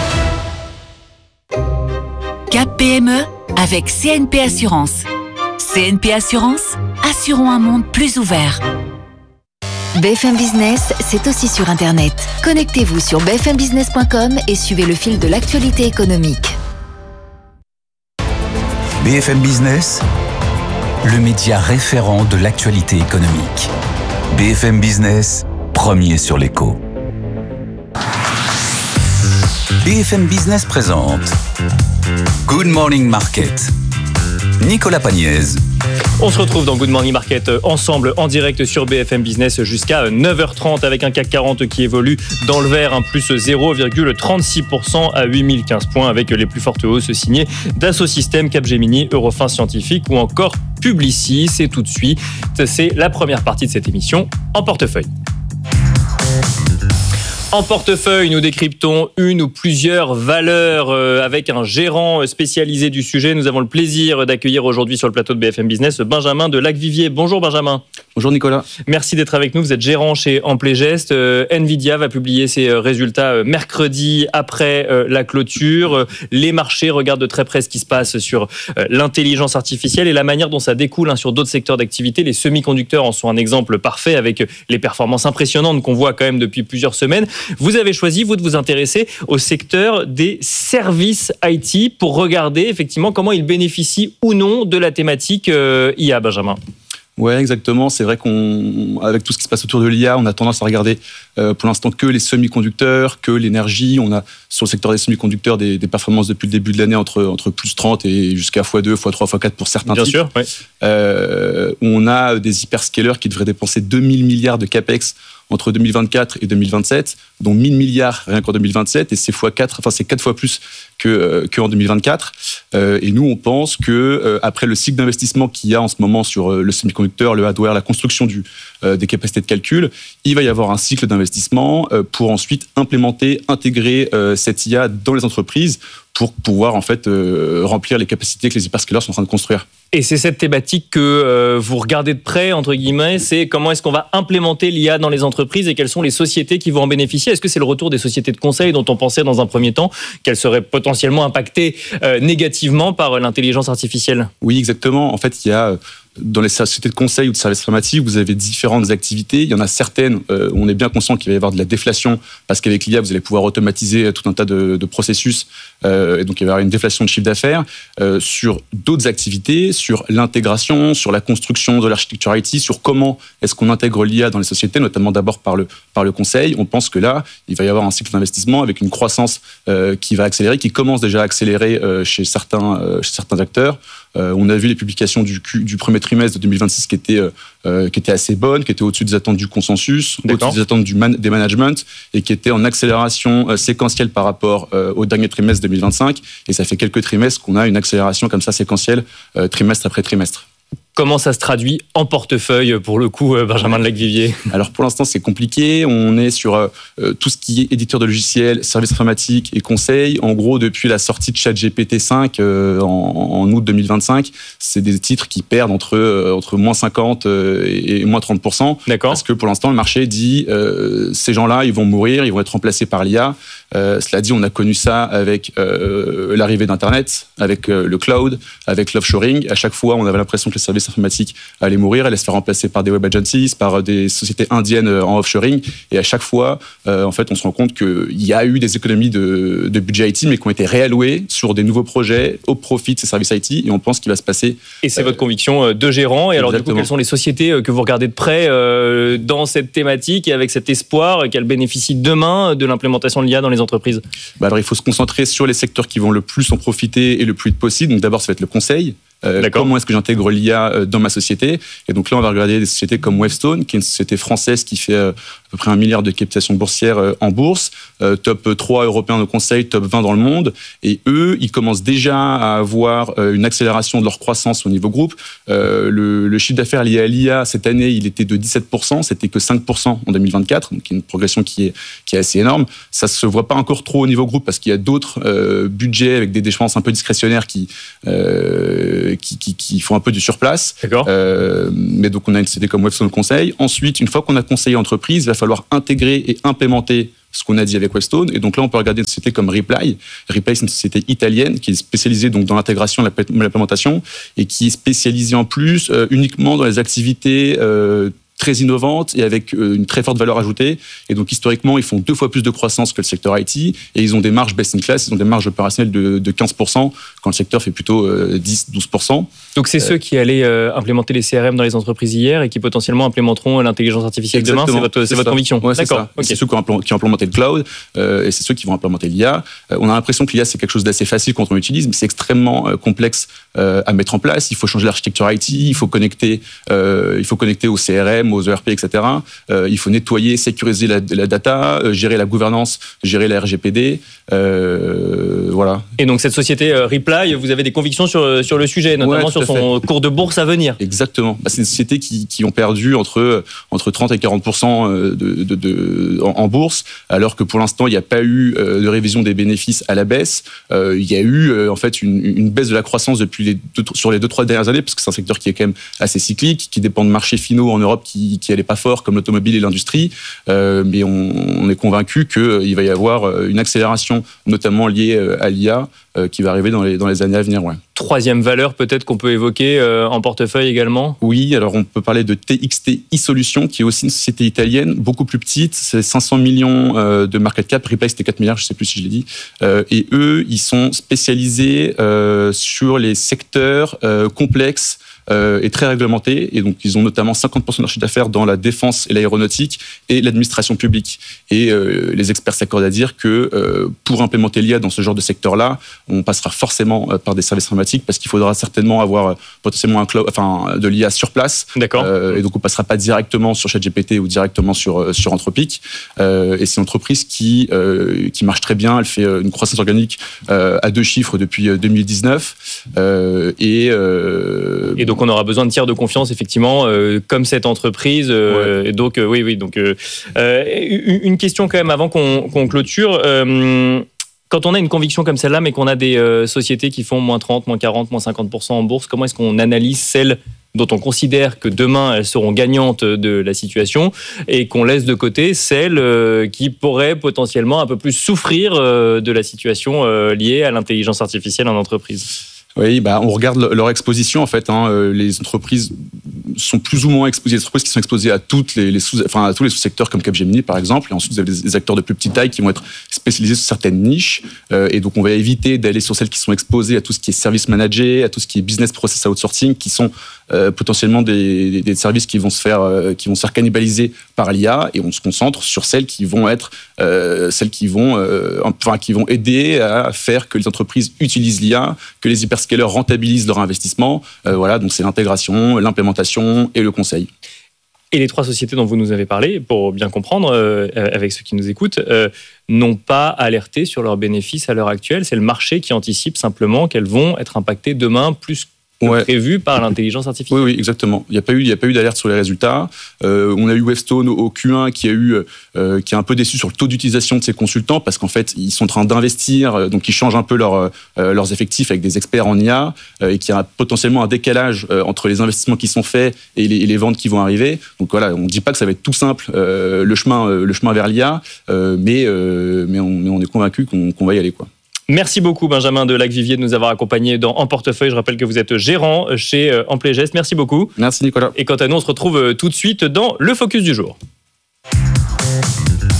Cap P M E avec C N P Assurance. C N P Assurance, assurons un monde plus ouvert. B F M Business, c'est aussi sur Internet. Connectez-vous sur b f m business point com et suivez le fil de l'actualité économique. B F M Business, le média référent de l'actualité économique. B F M Business, premier sur l'écho. B F M Business présente Good Morning Market. Nicolas Pagnès. On se retrouve dans Good Morning Market ensemble en direct sur B F M Business jusqu'à neuf heures trente avec un C A C quarante qui évolue dans le vert, un plus zéro virgule trente-six pour cent à huit mille quinze points avec les plus fortes hausses signées Dassault Systèmes, Capgemini, Eurofins Scientifique ou encore Publicis. Et tout de suite, c'est la première partie de cette émission en portefeuille. En portefeuille, nous décryptons une ou plusieurs valeurs euh, avec un gérant spécialisé du sujet. Nous avons le plaisir d'accueillir aujourd'hui sur le plateau de B F M Business Benjamin de Lacvivier. Bonjour Benjamin. Bonjour Nicolas. Merci d'être avec nous. Vous êtes gérant chez Amplegest. Euh, Nvidia va publier ses résultats euh, mercredi après euh, la clôture. Euh, les marchés regardent de très près ce qui se passe sur euh, l'intelligence artificielle et la manière dont ça découle hein, sur d'autres secteurs d'activité. Les semi-conducteurs en sont un exemple parfait avec euh, les performances impressionnantes qu'on voit quand même depuis plusieurs semaines. Vous avez choisi, vous, de vous intéresser au secteur des services I T pour regarder effectivement comment ils bénéficient ou non de la thématique euh, I A, Benjamin. Ouais, exactement. C'est vrai qu'on, avec tout ce qui se passe autour de l'I A, on a tendance à regarder euh, pour l'instant que les semi-conducteurs, que l'énergie. On a sur le secteur des semi-conducteurs des, des performances depuis le début de l'année entre, entre plus trente et jusqu'à fois deux, fois trois, fois quatre pour certains Bien types. sûr, oui. Euh, on a des hyperscalers qui devraient dépenser deux mille milliards de CAPEX entre deux mille vingt-quatre et deux mille vingt-sept, dont mille milliards rien qu'en deux mille vingt-sept, et c'est fois quatre, enfin c'est quatre fois plus que euh, qu'en deux mille vingt-quatre. Euh, et nous, on pense que euh, après le cycle d'investissement qu'il y a en ce moment sur euh, le semi-conducteur, le hardware, la construction du euh, des capacités de calcul, il va y avoir un cycle d'investissement euh, pour ensuite implémenter, intégrer euh, cette I A dans les entreprises pour pouvoir en fait euh, remplir les capacités que les hyperscalers sont en train de construire. Et c'est cette thématique que euh, vous regardez de près, entre guillemets, c'est comment est-ce qu'on va implémenter l'I A dans les entreprises et quelles sont les sociétés qui vont en bénéficier. Est-ce que c'est le retour des sociétés de conseil dont on pensait dans un premier temps qu'elles seraient potentiellement impactées euh, négativement par l'intelligence artificielle ? Oui, exactement. En fait, il y a... Dans les sociétés de conseil ou de services informatiques, vous avez différentes activités. Il y en a certaines euh, où on est bien conscient qu'il va y avoir de la déflation parce qu'avec l'I A, vous allez pouvoir automatiser tout un tas de, de processus euh, et donc il va y avoir une déflation de chiffre d'affaires. Euh, sur d'autres activités, sur l'intégration, sur la construction de l'architecture I T, sur comment est-ce qu'on intègre l'I A dans les sociétés, notamment d'abord par le, par le conseil. On pense que là, il va y avoir un cycle d'investissement avec une croissance euh, qui va accélérer, qui commence déjà à accélérer euh, chez, certains, euh, chez certains acteurs. Euh, on a vu les publications du, du premier trimestre de deux mille vingt-six qui étaient, euh, qui étaient assez bonnes, qui étaient au-dessus des attentes du consensus, D'accord. au-dessus des attentes du man, des managements et qui étaient en accélération euh, séquentielle par rapport euh, au dernier trimestre deux mille vingt-cinq. Et ça fait quelques trimestres qu'on a une accélération comme ça séquentielle, euh, trimestre après trimestre. Comment ça se traduit en portefeuille, pour le coup, Benjamin de Lacvivier ? Alors, pour l'instant, c'est compliqué. On est sur euh, tout ce qui est éditeur de logiciels, services informatiques et conseils. En gros, depuis la sortie de ChatGPT cinq euh, en, en août deux mille vingt-cinq, c'est des titres qui perdent entre, euh, entre moins cinquante et, et moins trente pour cent. D'accord. Parce que pour l'instant, le marché dit euh, ces gens-là, ils vont mourir, ils vont être remplacés par l'I A. Euh, cela dit, on a connu ça avec euh, l'arrivée d'Internet, avec euh, le cloud, avec l'offshoring. À chaque fois, on avait l'impression que les services informatiques allaient mourir, allaient se faire remplacer par des web agencies, par des sociétés indiennes en offshoring. Et à chaque fois, euh, en fait, on se rend compte qu'il y a eu des économies de, de budget I T, mais qui ont été réallouées sur des nouveaux projets au profit de ces services I T. Et on pense qu'il va se passer. Et c'est euh, votre conviction de gérant. Et alors, exactement. Du coup, quelles sont les sociétés que vous regardez de près euh, dans cette thématique et avec cet espoir qu'elles bénéficient demain de l'implémentation de l'I A dans les entreprises ? Bah alors, il faut se concentrer sur les secteurs qui vont le plus en profiter et le plus vite possible. Donc, d'abord, ça va être le conseil. Euh, comment est-ce que j'intègre l'I A euh, dans ma société? Et donc là, on va regarder des sociétés comme Wavestone, qui est une société française qui fait euh, à peu près un milliard de capitalisation boursière euh, en bourse, euh, top trois européen de conseil, top vingt dans le monde. Et eux, ils commencent déjà à avoir euh, une accélération de leur croissance au niveau groupe. Euh, le, le chiffre d'affaires lié à l'I A, cette année, il était de dix-sept pour cent, c'était que cinq pour cent en deux mille vingt-quatre, donc une progression qui est, qui est assez énorme. Ça se voit pas encore trop au niveau groupe parce qu'il y a d'autres euh, budgets avec des dépenses un peu discrétionnaires qui... Euh, Qui, qui, qui font un peu du surplace. Euh, mais donc, on a une société comme Wavestone Conseil. Ensuite, une fois qu'on a conseillé entreprise, il va falloir intégrer et implémenter ce qu'on a dit avec Wavestone. Et donc là, on peut regarder une société comme Reply. Reply, c'est une société italienne qui est spécialisée donc, dans l'intégration et l'implémentation et qui est spécialisée en plus euh, uniquement dans les activités euh, très innovantes et avec une très forte valeur ajoutée. Et donc, historiquement, ils font deux fois plus de croissance que le secteur I T et ils ont des marges best in class, ils ont des marges opérationnelles de, de quinze pour cent quand le secteur fait plutôt euh, dix à douze pour cent. Donc, c'est euh, ceux qui allaient euh, implémenter les C R M dans les entreprises hier et qui potentiellement implémenteront l'intelligence artificielle demain. C'est votre, c'est votre conviction. Ouais, D'accord. C'est, okay. c'est ceux qui ont, qui ont implémenté le cloud euh, et c'est ceux qui vont implémenter l'I A. Euh, on a l'impression que l'I A, c'est quelque chose d'assez facile quand on l'utilise, mais c'est extrêmement euh, complexe euh, à mettre en place. Il faut changer l'architecture I T, il faut connecter, euh, il faut connecter aux C R M, aux E R P, et cetera. Euh, il faut nettoyer, sécuriser la, la data, euh, gérer la gouvernance, gérer la R G P D. Euh, voilà. Et donc cette société euh, Reply, vous avez des convictions sur, sur le sujet, notamment ouais, sur son fait. cours de bourse à venir. Exactement. Bah, c'est des sociétés qui, qui ont perdu entre, entre trente et quarante pour cent de, de, de, en, en bourse, alors que pour l'instant, il n'y a pas eu euh, de révision des bénéfices à la baisse. Euh, il y a eu euh, en fait une, une baisse de la croissance depuis les deux, sur les deux, trois dernières années, parce que c'est un secteur qui est quand même assez cyclique, qui dépend de marchés finaux en Europe qui n'allaient pas fort, comme l'automobile et l'industrie, euh, mais on, on est convaincu qu'il va y avoir une accélération, notamment liée à l'I A, euh, qui va arriver dans les, dans les années à venir. Ouais. Troisième valeur peut-être qu'on peut évoquer euh, en portefeuille également? Oui, alors on peut parler de T X T e-Solutions, qui est aussi une société italienne, beaucoup plus petite, c'est cinq cents millions euh, de market cap, Reply c'était quatre milliards, je ne sais plus si je l'ai dit, euh, et eux, ils sont spécialisés euh, sur les secteurs euh, complexes Euh, est très réglementé et donc ils ont notamment cinquante pour cent de leur chiffre d'affaires dans la défense et l'aéronautique et l'administration publique. Et euh, les experts s'accordent à dire que euh, pour implémenter l'I A dans ce genre de secteur-là, on passera forcément euh, par des services informatiques parce qu'il faudra certainement avoir euh, potentiellement un cloud, enfin de l'I A sur place. D'accord. Euh, et donc on passera pas directement sur ChatGPT ou directement sur euh, sur Anthropic. Euh, et c'est une entreprise qui euh, qui marche très bien. Elle fait une croissance organique euh, à deux chiffres depuis deux mille dix-neuf. Euh, et, euh, et donc on aura besoin de tiers de confiance, effectivement, euh, comme cette entreprise. Euh, ouais. Et donc, euh, oui, oui. Donc, euh, euh, une question quand même avant qu'on, qu'on clôture. Euh, quand on a une conviction comme celle-là, mais qu'on a des euh, sociétés qui font moins trente, moins quarante, moins cinquante pour cent en bourse, comment est-ce qu'on analyse celles dont on considère que demain elles seront gagnantes de la situation et qu'on laisse de côté celles euh, qui pourraient potentiellement un peu plus souffrir euh, de la situation euh, liée à l'intelligence artificielle en entreprise? Oui, bah, on regarde leur exposition en fait. Hein, les entreprises sont plus ou moins exposées. Les entreprises qui sont exposées à toutes les, les sous, enfin à tous les sous-secteurs comme Capgemini par exemple. Et ensuite vous avez des acteurs de plus petite taille qui vont être spécialisés sur certaines niches. Euh, et donc on va éviter d'aller sur celles qui sont exposées à tout ce qui est service managé, à tout ce qui est business process outsourcing, qui sont euh, potentiellement des, des, des services qui vont se faire, euh, qui vont se faire cannibaliser par l'I A. Et on se concentre sur celles qui vont être, euh, celles qui vont, euh, enfin qui vont aider à faire que les entreprises utilisent l'I A, que les hyper scalers rentabilisent leur investissement. Euh, voilà, donc c'est l'intégration, l'implémentation et le conseil. Et les trois sociétés dont vous nous avez parlé, pour bien comprendre, euh, avec ceux qui nous écoutent, euh, n'ont pas alerté sur leurs bénéfices à l'heure actuelle. C'est le marché qui anticipe simplement qu'elles vont être impactées demain plus Ouais. prévu par l'intelligence artificielle. Oui, oui, exactement. Il n'y a pas eu, il n'y a pas eu d'alerte sur les résultats. Euh, on a eu Wavestone au Q un qui a eu, euh, qui est un peu déçu sur le taux d'utilisation de ses consultants parce qu'en fait, ils sont en train d'investir, donc ils changent un peu leur, euh, leurs effectifs avec des experts en I A euh, et qu'il y a potentiellement un décalage euh, entre les investissements qui sont faits et les, et les ventes qui vont arriver. Donc voilà, on ne dit pas que ça va être tout simple euh, le chemin, euh, le chemin vers l'I A, euh, mais euh, mais on, mais on est convaincu qu'on, qu'on va y aller, quoi. Merci beaucoup Benjamin de Lacvivier de nous avoir accompagnés dans En Portefeuille. Je rappelle que vous êtes gérant chez Amplégest. Merci beaucoup. Merci Nicolas. Et quant à nous, on se retrouve tout de suite dans le Focus du jour.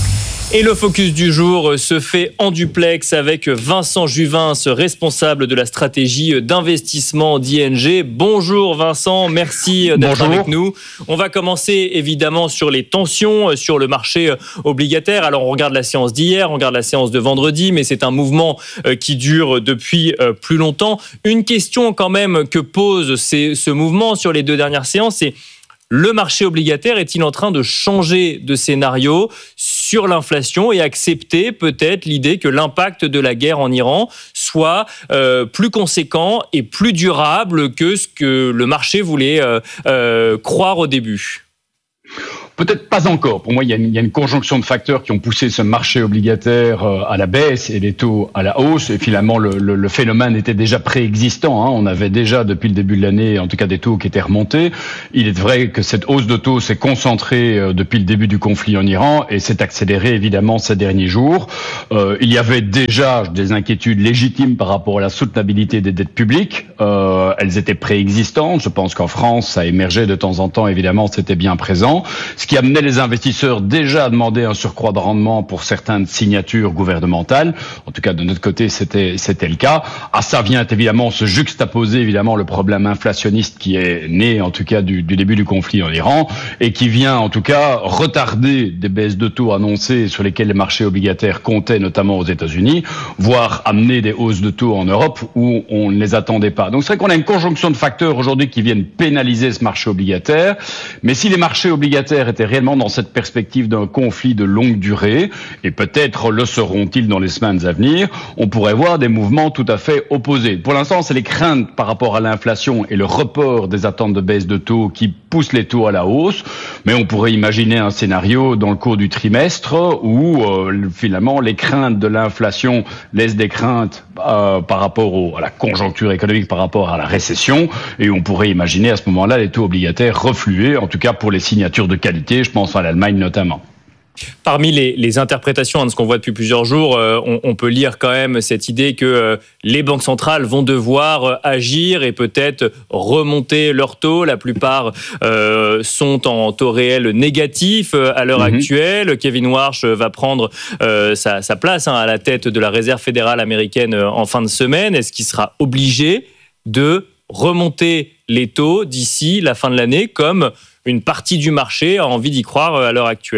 Et le focus du jour se fait en duplex avec Vincent Juvin, responsable de la stratégie d'investissement d'I N G. Bonjour Vincent, merci d'être Bonjour. avec nous. On va commencer évidemment sur les tensions sur le marché obligataire. Alors on regarde la séance d'hier, on regarde la séance de vendredi, mais c'est un mouvement qui dure depuis plus longtemps. Une question quand même que pose ces, ce mouvement sur les deux dernières séances, c'est: le marché obligataire est-il en train de changer de scénario sur l'inflation et accepter peut-être l'idée que l'impact de la guerre en Iran soit euh, plus conséquent et plus durable que ce que le marché voulait euh, euh, croire au début ? Peut-être pas encore. Pour moi, il y, a une, il y a une conjonction de facteurs qui ont poussé ce marché obligataire à la baisse et les taux à la hausse. Et finalement, le, le, le phénomène était déjà préexistant. Hein. On avait déjà, depuis le début de l'année, en tout cas des taux qui étaient remontés. Il est vrai que cette hausse de taux s'est concentrée depuis le début du conflit en Iran et s'est accélérée évidemment ces derniers jours. Euh, il y avait déjà des inquiétudes légitimes par rapport à la soutenabilité des dettes publiques. Euh, elles étaient préexistantes. Je pense qu'en France, ça émergeait de temps en temps. Évidemment, c'était bien présent. Ce qui amenait les investisseurs déjà à demander un surcroît de rendement pour certaines signatures gouvernementales. En tout cas, de notre côté, c'était c'était le cas. À ça vient évidemment se juxtaposer évidemment le problème inflationniste qui est né en tout cas du, du début du conflit en Iran et qui vient en tout cas retarder des baisses de taux annoncées sur lesquelles les marchés obligataires comptaient, notamment aux États-Unis, voire amener des hausses de taux en Europe où on ne les attendait pas. Donc c'est vrai qu'on a une conjonction de facteurs aujourd'hui qui viennent pénaliser ce marché obligataire. Mais si les marchés obligataires étaient réellement dans cette perspective d'un conflit de longue durée, et peut-être le seront-ils dans les semaines à venir, on pourrait voir des mouvements tout à fait opposés. Pour l'instant, c'est les craintes par rapport à l'inflation et le report des attentes de baisse de taux qui poussent les taux à la hausse, mais on pourrait imaginer un scénario dans le cours du trimestre où euh, finalement les craintes de l'inflation laissent des craintes euh, par rapport au, à la conjoncture économique, par rapport à la récession, et on pourrait imaginer à ce moment-là les taux obligataires refluer, en tout cas pour les signatures de qualité. Je pense à l'Allemagne notamment. Parmi les, les interprétations de ce qu'on voit depuis plusieurs jours, euh, on, on peut lire quand même cette idée que euh, les banques centrales vont devoir euh, agir et peut-être remonter leurs taux. La plupart euh, sont en taux réel négatif euh, à l'heure mmh. actuelle. Kevin Warsh va prendre euh, sa, sa place hein, à la tête de la Réserve fédérale américaine euh, en fin de semaine. Est-ce qu'il sera obligé de remonter les taux d'ici la fin de l'année, comme une partie du marché a envie d'y croire à l'heure actuelle ?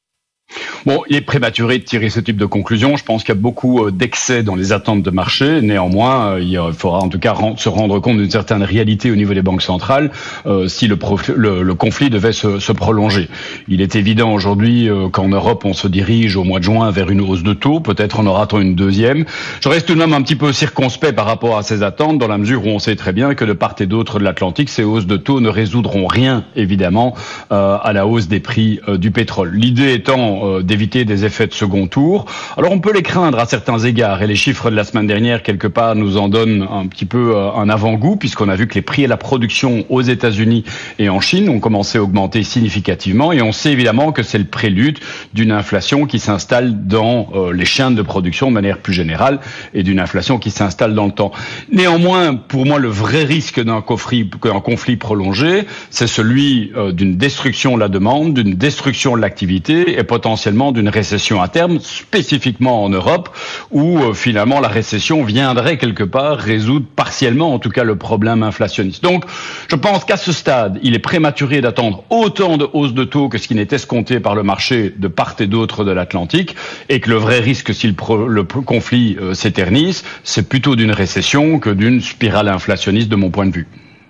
Bon, il est prématuré de tirer ce type de conclusion. Je pense qu'il y a beaucoup d'excès dans les attentes de marché. Néanmoins, il faudra en tout cas se rendre compte d'une certaine réalité au niveau des banques centrales euh, si le, prof, le, le conflit devait se, se prolonger. Il est évident aujourd'hui euh, qu'en Europe, on se dirige au mois de juin vers une hausse de taux. Peut-être en aura-t-on une deuxième. Je reste tout de même un petit peu circonspect par rapport à ces attentes, dans la mesure où on sait très bien que de part et d'autre de l'Atlantique, ces hausses de taux ne résoudront rien, évidemment, euh, à la hausse des prix euh, du pétrole. L'idée étant euh, d'éviter des effets de second tour. Alors on peut les craindre à certains égards et les chiffres de la semaine dernière quelque part nous en donnent un petit peu un avant-goût puisqu'on a vu que les prix à la production aux États-Unis et en Chine ont commencé à augmenter significativement et on sait évidemment que c'est le prélude d'une inflation qui s'installe dans euh, les chaînes de production de manière plus générale et d'une inflation qui s'installe dans le temps. Néanmoins, pour moi, le vrai risque d'un conflit, d'un conflit prolongé, c'est celui euh, d'une destruction de la demande, d'une destruction de l'activité et potentiellement d'une récession à terme, spécifiquement en Europe, où euh, finalement la récession viendrait quelque part résoudre partiellement, en tout cas, le problème inflationniste. Donc, je pense qu'à ce stade, il est prématuré d'attendre autant de hausses de taux que ce qui n'est escompté par le marché de part et d'autre de l'Atlantique, et que le vrai risque, si le, pro, le conflit euh, s'éternise, c'est plutôt d'une récession que d'une spirale inflationniste, de mon point de vue.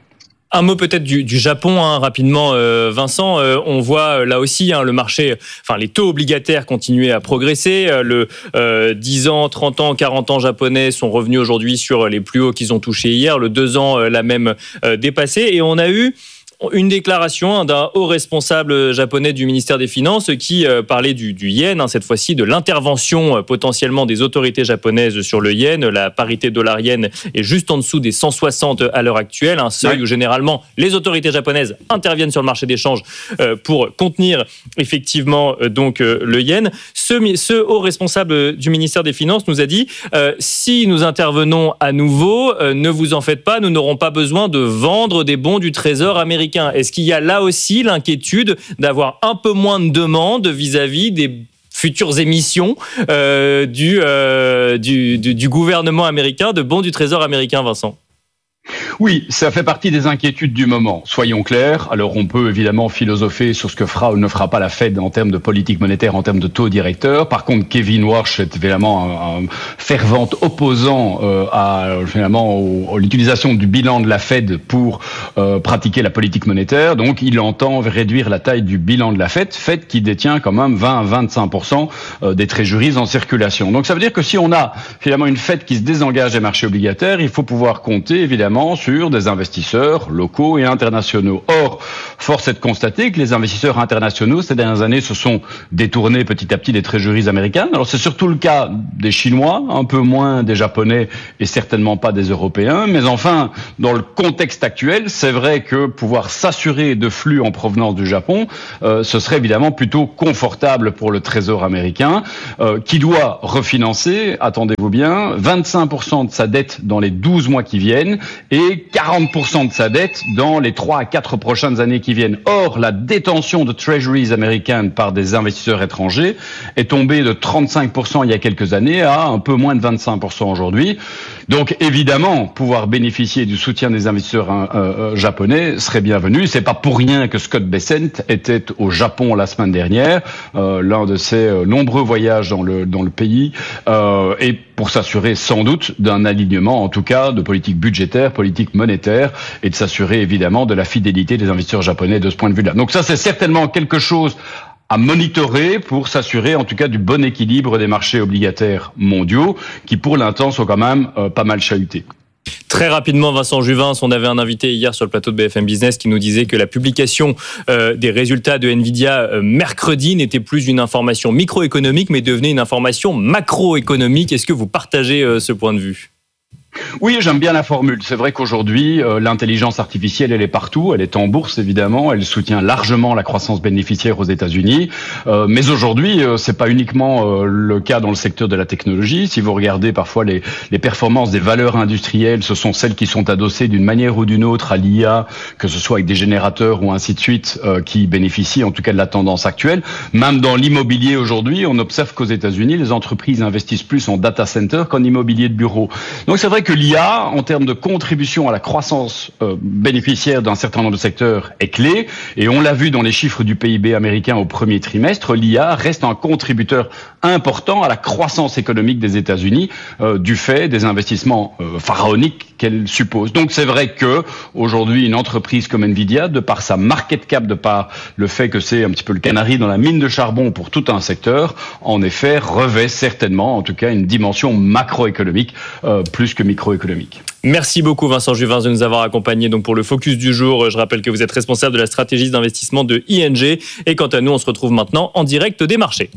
Un mot peut-être du, du Japon, hein, rapidement, euh, Vincent. Euh, on voit euh, là aussi hein, le marché, enfin les taux obligataires continuer à progresser. Euh, le euh, dix ans, trente ans, quarante ans japonais sont revenus aujourd'hui sur les plus hauts qu'ils ont touchés hier. Le deux ans euh, l'a même euh, dépassé. Et on a eu une déclaration d'un haut responsable japonais du ministère des Finances qui euh, parlait du, du yen, hein, cette fois-ci de l'intervention euh, potentiellement des autorités japonaises sur le yen. La parité dollar-yen est juste en dessous des cent soixante à l'heure actuelle, un seuil ouais. où généralement les autorités japonaises interviennent sur le marché d'échange euh, pour contenir effectivement euh, donc euh, le yen. Ce, ce haut responsable du ministère des Finances nous a dit euh, si nous intervenons à nouveau, euh, ne vous en faites pas, nous n'aurons pas besoin de vendre des bons du Trésor américain. Est-ce qu'il y a là aussi l'inquiétude d'avoir un peu moins de demandes vis-à-vis des futures émissions euh, du, euh, du, du, du gouvernement américain, de bons du Trésor américain, Vincent? Oui, ça fait partie des inquiétudes du moment. Soyons clairs. Alors, on peut évidemment philosopher sur ce que fera ou ne fera pas la Fed en termes de politique monétaire, en termes de taux directeur. Par contre, Kevin Warsh est évidemment un, un fervent opposant euh, à finalement au, à l'utilisation du bilan de la Fed pour euh, pratiquer la politique monétaire. Donc, il entend réduire la taille du bilan de la Fed, Fed qui détient quand même vingt à vingt-cinq pour cent des treasuries en circulation. Donc, ça veut dire que si on a finalement une Fed qui se désengage des marchés obligataires, il faut pouvoir compter évidemment sur des investisseurs locaux et internationaux. Or, force est de constater que les investisseurs internationaux, ces dernières années, se sont détournés petit à petit des treasuries américaines. Alors, c'est surtout le cas des Chinois, un peu moins des Japonais et certainement pas des Européens. Mais enfin, dans le contexte actuel, c'est vrai que pouvoir s'assurer de flux en provenance du Japon, euh, ce serait évidemment plutôt confortable pour le Trésor américain, euh, qui doit refinancer, attendez-vous bien, vingt-cinq pour cent de sa dette dans les douze mois qui viennent et quarante pour cent de sa dette dans les trois à quatre prochaines années qui viennent. Or, la détention de treasuries américaines par des investisseurs étrangers est tombée de trente-cinq pour cent il y a quelques années à un peu moins de vingt-cinq pour cent aujourd'hui. Donc, évidemment, pouvoir bénéficier du soutien des investisseurs euh, euh, japonais serait bienvenu. C'est pas pour rien que Scott Bessent était au Japon la semaine dernière, euh, l'un de ses euh, nombreux voyages dans le dans le pays, euh, et pour s'assurer sans doute d'un alignement, en tout cas, de politique budgétaire, politique monétaire, et de s'assurer évidemment de la fidélité des investisseurs japonais de ce point de vue-là. Donc ça, c'est certainement quelque chose à monitorer pour s'assurer en tout cas du bon équilibre des marchés obligataires mondiaux qui pour l'instant sont quand même euh, pas mal chahutés. Très rapidement, Vincent Juvin, on avait un invité hier sur le plateau de B F M Business qui nous disait que la publication euh, des résultats de Nvidia euh, mercredi n'était plus une information microéconomique mais devenait une information macroéconomique. Est-ce que vous partagez euh, ce point de vue ? Oui, j'aime bien la formule. C'est vrai qu'aujourd'hui, euh, l'intelligence artificielle, elle est partout. Elle est en bourse, évidemment. Elle soutient largement la croissance bénéficiaire aux États-Unis. Euh, mais aujourd'hui, euh, c'est pas uniquement euh, le cas dans le secteur de la technologie. Si vous regardez parfois les, les performances des valeurs industrielles, ce sont celles qui sont adossées d'une manière ou d'une autre à l'I A, que ce soit avec des générateurs ou ainsi de suite, euh, qui bénéficient en tout cas de la tendance actuelle. Même dans l'immobilier aujourd'hui, on observe qu'aux États-Unis, les entreprises investissent plus en data center qu'en immobilier de bureau. Donc c'est vrai que l'I A, en termes de contribution à la croissance euh, bénéficiaire d'un certain nombre de secteurs, est clé. Et on l'a vu dans les chiffres du P I B américain au premier trimestre, l'I A reste un contributeur important à la croissance économique des États-Unis euh, du fait des investissements euh, pharaoniques qu'elle suppose. Donc c'est vrai que aujourd'hui, une entreprise comme Nvidia, de par sa market cap, de par le fait que c'est un petit peu le canari dans la mine de charbon pour tout un secteur, en effet, revêt certainement, en tout cas, une dimension macroéconomique euh, plus que microéconomique. Merci beaucoup Vincent Juvin de nous avoir accompagnés donc pour le focus du jour. Je rappelle que vous êtes responsable de la stratégie d'investissement de I N G. Et quant à nous, on se retrouve maintenant en direct des marchés.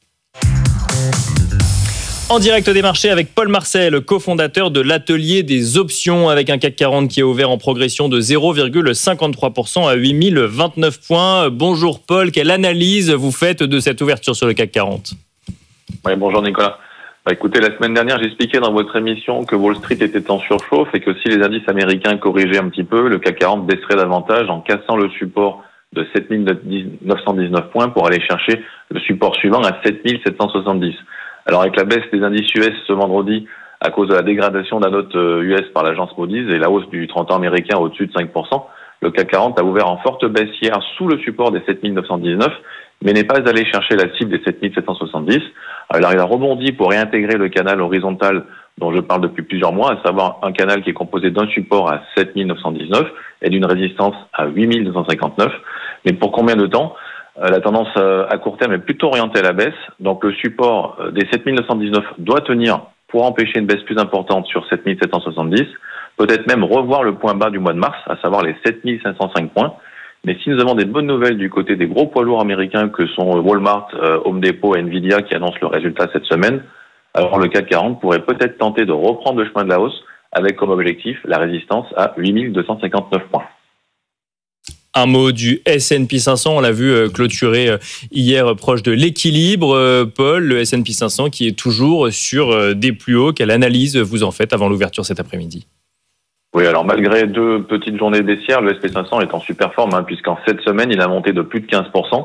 En direct des marchés avec Paul Marcel, cofondateur de l'atelier des options, avec un C A C quarante qui est ouvert en progression de zéro virgule cinquante-trois pour cent à huit mille vingt-neuf points. Bonjour Paul, quelle analyse vous faites de cette ouverture sur le C A C quarante ? Oui, bonjour Nicolas. Bah, écoutez, la semaine dernière, j'expliquais dans votre émission que Wall Street était en surchauffe et que si les indices américains corrigeaient un petit peu, le C A C quarante baisserait davantage en cassant le support de sept mille neuf cent dix-neuf points pour aller chercher le support suivant à sept mille sept cent soixante-dix. Alors avec la baisse des indices U S ce vendredi à cause de la dégradation de la note U S par l'agence Moody's et la hausse du trente ans américain au-dessus de cinq pour cent, le C A C quarante a ouvert en forte baisse hier sous le support des sept mille neuf cent dix-neuf, mais n'est pas allé chercher la cible des sept mille sept cent soixante-dix. Alors il a rebondi pour réintégrer le canal horizontal dont je parle depuis plusieurs mois, à savoir un canal qui est composé d'un support à sept mille neuf cent dix-neuf et d'une résistance à huit mille deux cent cinquante-neuf. Mais pour combien de temps ? La tendance à court terme est plutôt orientée à la baisse, donc le support des sept mille neuf cent dix-neuf doit tenir pour empêcher une baisse plus importante sur sept mille sept cent soixante-dix, peut-être même revoir le point bas du mois de mars, à savoir les sept mille cinq cent cinq points. Mais si nous avons des bonnes nouvelles du côté des gros poids lourds américains que sont Walmart, Home Depot et Nvidia qui annoncent leurs résultats cette semaine, alors le C A C quarante pourrait peut-être tenter de reprendre le chemin de la hausse avec comme objectif la résistance à huit mille deux cent cinquante-neuf points. Un mot du S and P cinq cents, on l'a vu clôturer hier proche de l'équilibre. Paul, le S and P cinq cents qui est toujours sur des plus hauts. Quelle analyse vous en faites avant l'ouverture cet après-midi ? Oui, alors malgré deux petites journées baissières, le S and P cinq cents est en super forme, hein, puisqu'en sept semaines, il a monté de plus de quinze pour cent.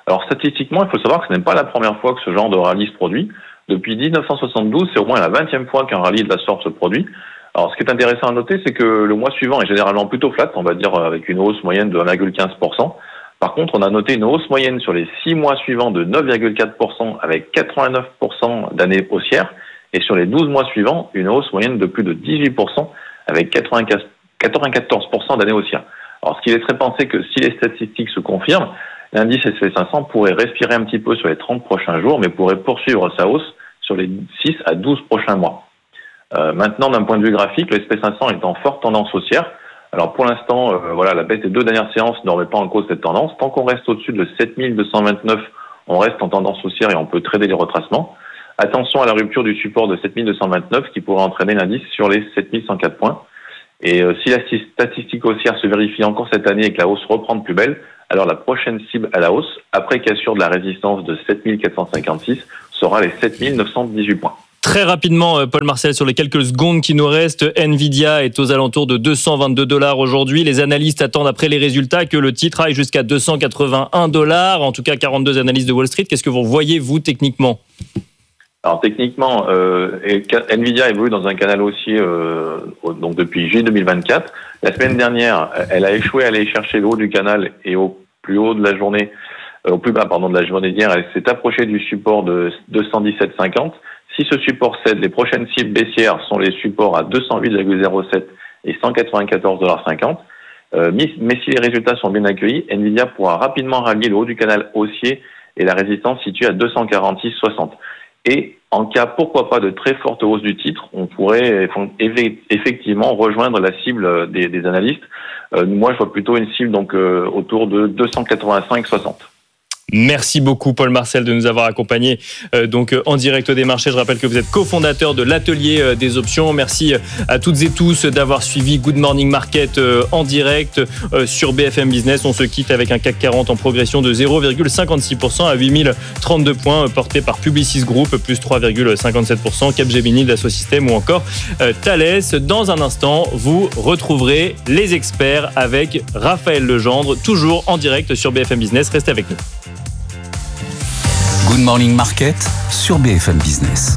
Alors statistiquement, il faut savoir que ce n'est pas la première fois que ce genre de rallye se produit. Depuis dix-neuf cent soixante-douze, c'est au moins la vingtième fois qu'un rallye de la sorte se produit. Alors ce qui est intéressant à noter, c'est que le mois suivant est généralement plutôt flat, on va dire avec une hausse moyenne de un virgule quinze pour cent. Par contre, on a noté une hausse moyenne sur les six mois suivants de neuf virgule quatre pour cent avec quatre-vingt-neuf pour cent d'années haussières. Et sur les douze mois suivants, une hausse moyenne de plus de dix-huit pour cent avec quatre-vingt-quatorze pour cent d'années haussières. Alors ce qui laisserait penser que si les statistiques se confirment, l'indice S and P cinq cents pourrait respirer un petit peu sur les trente prochains jours, mais pourrait poursuivre sa hausse sur les six à douze prochains mois. Euh, maintenant, d'un point de vue graphique, le S and P cinq cents est en forte tendance haussière. Alors pour l'instant, euh, voilà, la baisse des deux dernières séances ne remet pas en cause cette tendance. Tant qu'on reste au-dessus de sept mille deux cent vingt-neuf, on reste en tendance haussière et on peut trader les retracements. Attention à la rupture du support de sept mille deux cent vingt-neuf qui pourrait entraîner l'indice sur les sept mille cent quatre points. Et euh, si la statistique haussière se vérifie encore cette année et que la hausse reprend de plus belle, alors la prochaine cible à la hausse, après cassure de la résistance de sept mille quatre cent cinquante-six, sera les sept mille neuf cent dix-huit points. Très rapidement, Paul Marcel, sur les quelques secondes qui nous restent, Nvidia est aux alentours de deux cent vingt-deux dollars aujourd'hui. Les analystes attendent après les résultats que le titre aille jusqu'à deux cent quatre-vingt-un dollars. En tout cas, quarante-deux analystes de Wall Street. Qu'est-ce que vous voyez, vous, techniquement ? Alors techniquement, euh, Nvidia évolue dans un canal haussier euh, donc depuis juillet deux mille vingt-quatre. La semaine dernière, elle a échoué à aller chercher le haut du canal et au plus haut de la journée, euh, au plus bas pardon de la journée d'hier, elle s'est approchée du support de deux cent dix-sept virgule cinquante. Si ce support cède, les prochaines cibles baissières sont les supports à deux cent huit virgule zéro sept et cent quatre-vingt-quatorze virgule cinquante dollars. Euh, mais, mais si les résultats sont bien accueillis, Nvidia pourra rapidement rallier le haut du canal haussier et la résistance située à deux cent quarante-six virgule soixante. Et en cas, pourquoi pas, de très forte hausse du titre, on pourrait effectivement rejoindre la cible des, des analystes. Euh, moi, je vois plutôt une cible donc euh, autour de deux cent quatre-vingt-cinq virgule soixante. Merci beaucoup Paul Marcel de nous avoir accompagnés euh, donc en direct des marchés. Je rappelle que vous êtes cofondateur de l'atelier euh, des options. Merci à toutes et tous d'avoir suivi Good Morning Market euh, en direct euh, sur B F M Business. On se quitte avec un C A C quarante en progression de zéro virgule cinquante-six pour cent à huit mille trente-deux points, euh, porté par Publicis Group, plus trois virgule cinquante-sept pour cent, Capgemini, Dassault Systèmes ou encore euh, Thales. Dans un instant, vous retrouverez les experts avec Raphaël Legendre, toujours en direct sur B F M Business. Restez avec nous. Good Morning Market sur B F M Business.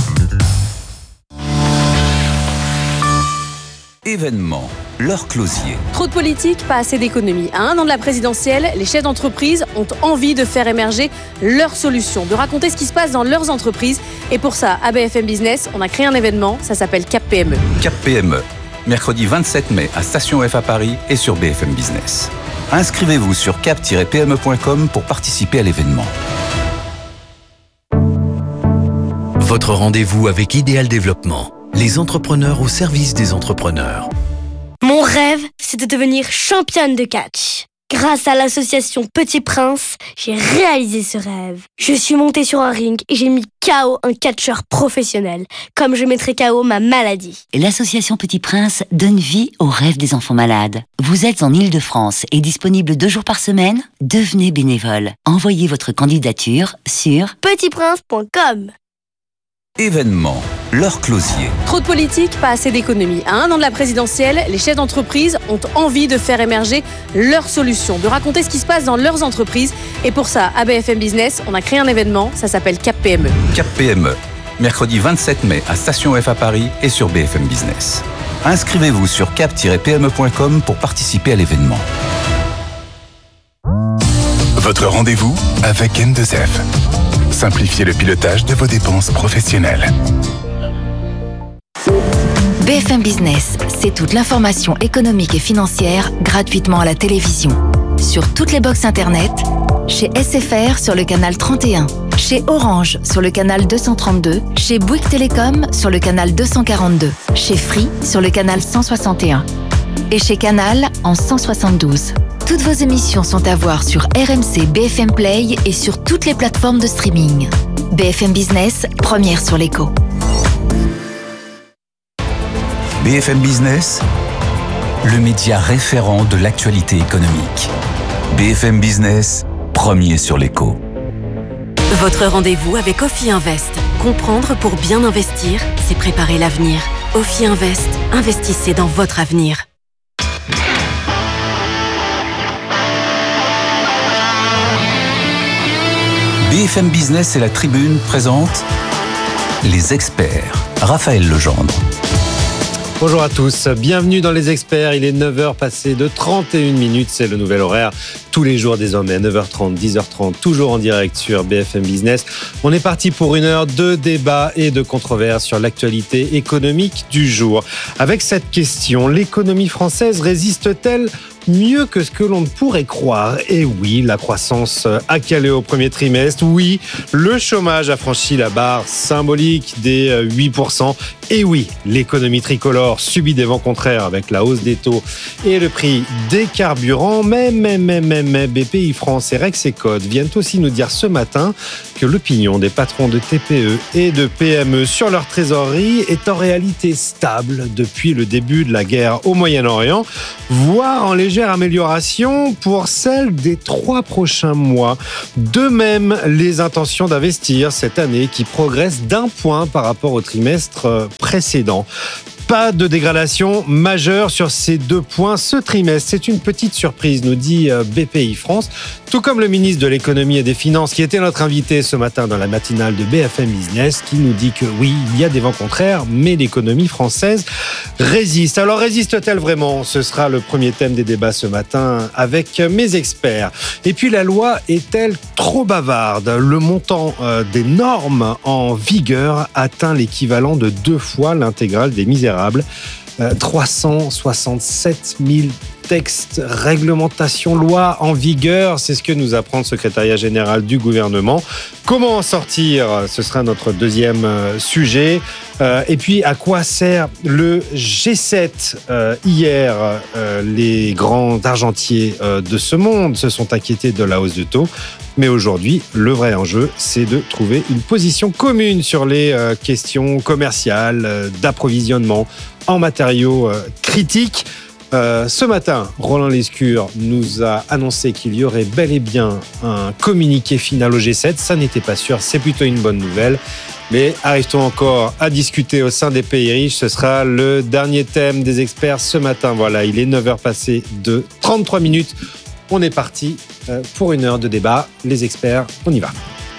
Événement, l'heure closier. Trop de politique, pas assez d'économie. À un an de la présidentielle, les chefs d'entreprise ont envie de faire émerger leurs solutions, de raconter ce qui se passe dans leurs entreprises. Et pour ça, à B F M Business, on a créé un événement, ça s'appelle Cap P M E. Cap P M E, mercredi vingt-sept mai à Station F à Paris et sur B F M Business. Inscrivez-vous sur cap tiret p m e point com pour participer à l'événement. Votre rendez-vous avec Idéal Développement, les entrepreneurs au service des entrepreneurs. Mon rêve, c'est de devenir championne de catch. Grâce à l'association Petit Prince, j'ai réalisé ce rêve. Je suis montée sur un ring et j'ai mis K O un catcheur professionnel, comme je mettrai K O ma maladie. L'association Petit Prince donne vie aux rêves des enfants malades. Vous êtes en Île-de-France et disponible deux jours par semaine ? Devenez bénévole. Envoyez votre candidature sur petit prince point com. Événement, l'heure closier. Trop de politique, pas assez d'économie. À un an de la présidentielle, les chefs d'entreprise ont envie de faire émerger leurs solutions, de raconter ce qui se passe dans leurs entreprises. Et pour ça, à B F M Business, on a créé un événement, ça s'appelle Cap P M E. Cap P M E, mercredi vingt-sept mai à Station F à Paris et sur B F M Business. Inscrivez-vous sur cap tiret p m e point com pour participer à l'événement. Votre rendez-vous avec N deux F. Simplifiez le pilotage de vos dépenses professionnelles. B F M Business, c'est toute l'information économique et financière gratuitement à la télévision. Sur toutes les box internet, chez S F R sur le canal trente et un, chez Orange sur le canal deux cent trente-deux, chez Bouygues Télécom sur le canal deux cent quarante-deux, chez Free sur le canal cent soixante et un et chez Canal en cent soixante-douze. Toutes vos émissions sont à voir sur R M C B F M Play et sur toutes les plateformes de streaming. B F M Business, première sur l'écho. B F M Business, le média référent de l'actualité économique. B F M Business, premier sur l'écho. Votre rendez-vous avec Ophi Invest. Comprendre pour bien investir, c'est préparer l'avenir. Ophi Invest, investissez dans votre avenir. B F M Business et la Tribune présentent Les Experts. Raphaël Legendre. Bonjour à tous, bienvenue dans Les Experts. Il est neuf heures passées de trente et une minutes, c'est le nouvel horaire. Tous les jours désormais à neuf heures trente, dix heures trente, toujours en direct sur B F M Business. On est parti pour une heure de débat et de controverse sur l'actualité économique du jour. Avec cette question, l'économie française résiste-t-elle mieux que ce que l'on ne pourrait croire? Et oui, la croissance a calé au premier trimestre. Oui, le chômage a franchi la barre symbolique des huit pour cent. Et oui, l'économie tricolore subit des vents contraires avec la hausse des taux et le prix des carburants. Mais, mais, mais, mais, mais B P I France et Rexecode viennent aussi nous dire ce matin que l'opinion des patrons de T P E et de P M E sur leur trésorerie est en réalité stable depuis le début de la guerre au Moyen-Orient, voire en légère amélioration pour celle des trois prochains mois. De même, les intentions d'investir cette année qui progressent d'un point par rapport au trimestre précédent. Pas de dégradation majeure sur ces deux points ce trimestre. C'est une petite surprise, nous dit B P I France. Tout comme le ministre de l'économie et des finances, qui était notre invité ce matin dans la matinale de B F M Business, qui nous dit que oui, il y a des vents contraires, mais l'économie française résiste. Alors résiste-t-elle vraiment? Ce sera le premier thème des débats ce matin avec mes experts. Et puis la loi est-elle trop bavarde? Le montant des normes en vigueur atteint l'équivalent de deux fois l'intégrale des misérables. Euh, trois cent soixante-sept mille textes, réglementations, lois en vigueur, c'est ce que nous apprend le secrétariat général du gouvernement. Comment en sortir? Ce sera notre deuxième euh, sujet. Euh, et puis, à quoi sert le G sept? euh, Hier, euh, les grands argentiers euh, de ce monde se sont inquiétés de la hausse de taux. Mais aujourd'hui, le vrai enjeu, c'est de trouver une position commune sur les euh, questions commerciales, euh, d'approvisionnement en matériaux euh, critiques. Euh, ce matin, Roland Lescure nous a annoncé qu'il y aurait bel et bien un communiqué final au G sept. Ça n'était pas sûr, c'est plutôt une bonne nouvelle. Mais arrive-t-on encore à discuter au sein des pays riches? Ce sera le dernier thème des experts ce matin. Voilà, il est neuf heures passées de trente-trois minutes. On est parti pour une heure de débat. Les experts, on y va.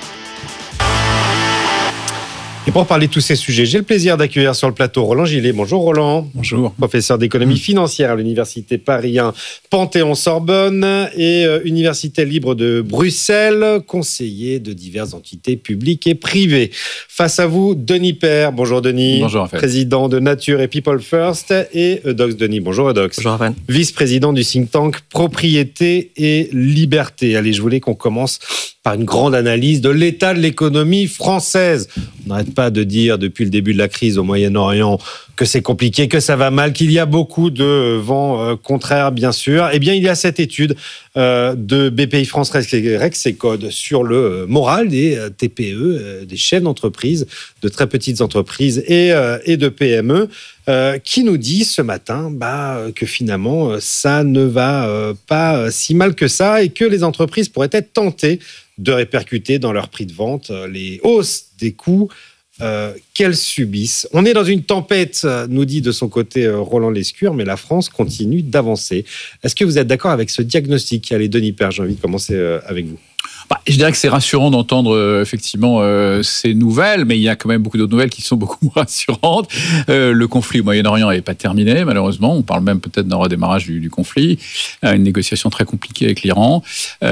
Et pour parler de tous ces sujets, j'ai le plaisir d'accueillir sur le plateau Roland Gillet. Bonjour Roland. Bonjour. Professeur d'économie financière à l'Université Paris un Panthéon-Sorbonne et euh, Université libre de Bruxelles, conseiller de diverses entités publiques et privées. Face à vous, Denis Père. Bonjour Denis. Bonjour Raphaël. Président de Nature et People First, et Eudox Denis. Bonjour Eudox. Bonjour Raphaël. Vice-président du think tank Propriété et Liberté. Allez, je voulais qu'on commence par une grande analyse de l'état de l'économie française. On n'arrête pas de dire depuis le début de la crise au Moyen-Orient que c'est compliqué, que ça va mal, qu'il y a beaucoup de vents euh, contraires, bien sûr. Eh bien, il y a cette étude euh, de B P I France Rexecode sur le moral des euh, T P E, euh, des chefs d'entreprise, de très petites entreprises et, euh, et de P M E, euh, qui nous dit ce matin bah, que finalement, ça ne va euh, pas si mal que ça et que les entreprises pourraient être tentées de répercuter dans leur prix de vente les hausses des coûts euh, qu'elles subissent. On est dans une tempête, nous dit de son côté Roland Lescure, mais la France continue d'avancer. Est-ce que vous êtes d'accord avec ce diagnostic? Allez, Denis Père, j'ai envie de commencer avec vous. Bah, je dirais que c'est rassurant d'entendre euh, effectivement euh, ces nouvelles, mais il y a quand même beaucoup d'autres nouvelles qui sont beaucoup moins rassurantes. Euh, le conflit au Moyen-Orient n'est pas terminé, malheureusement. On parle même peut-être d'un redémarrage du, du conflit. Euh, une négociation très compliquée avec l'Iran.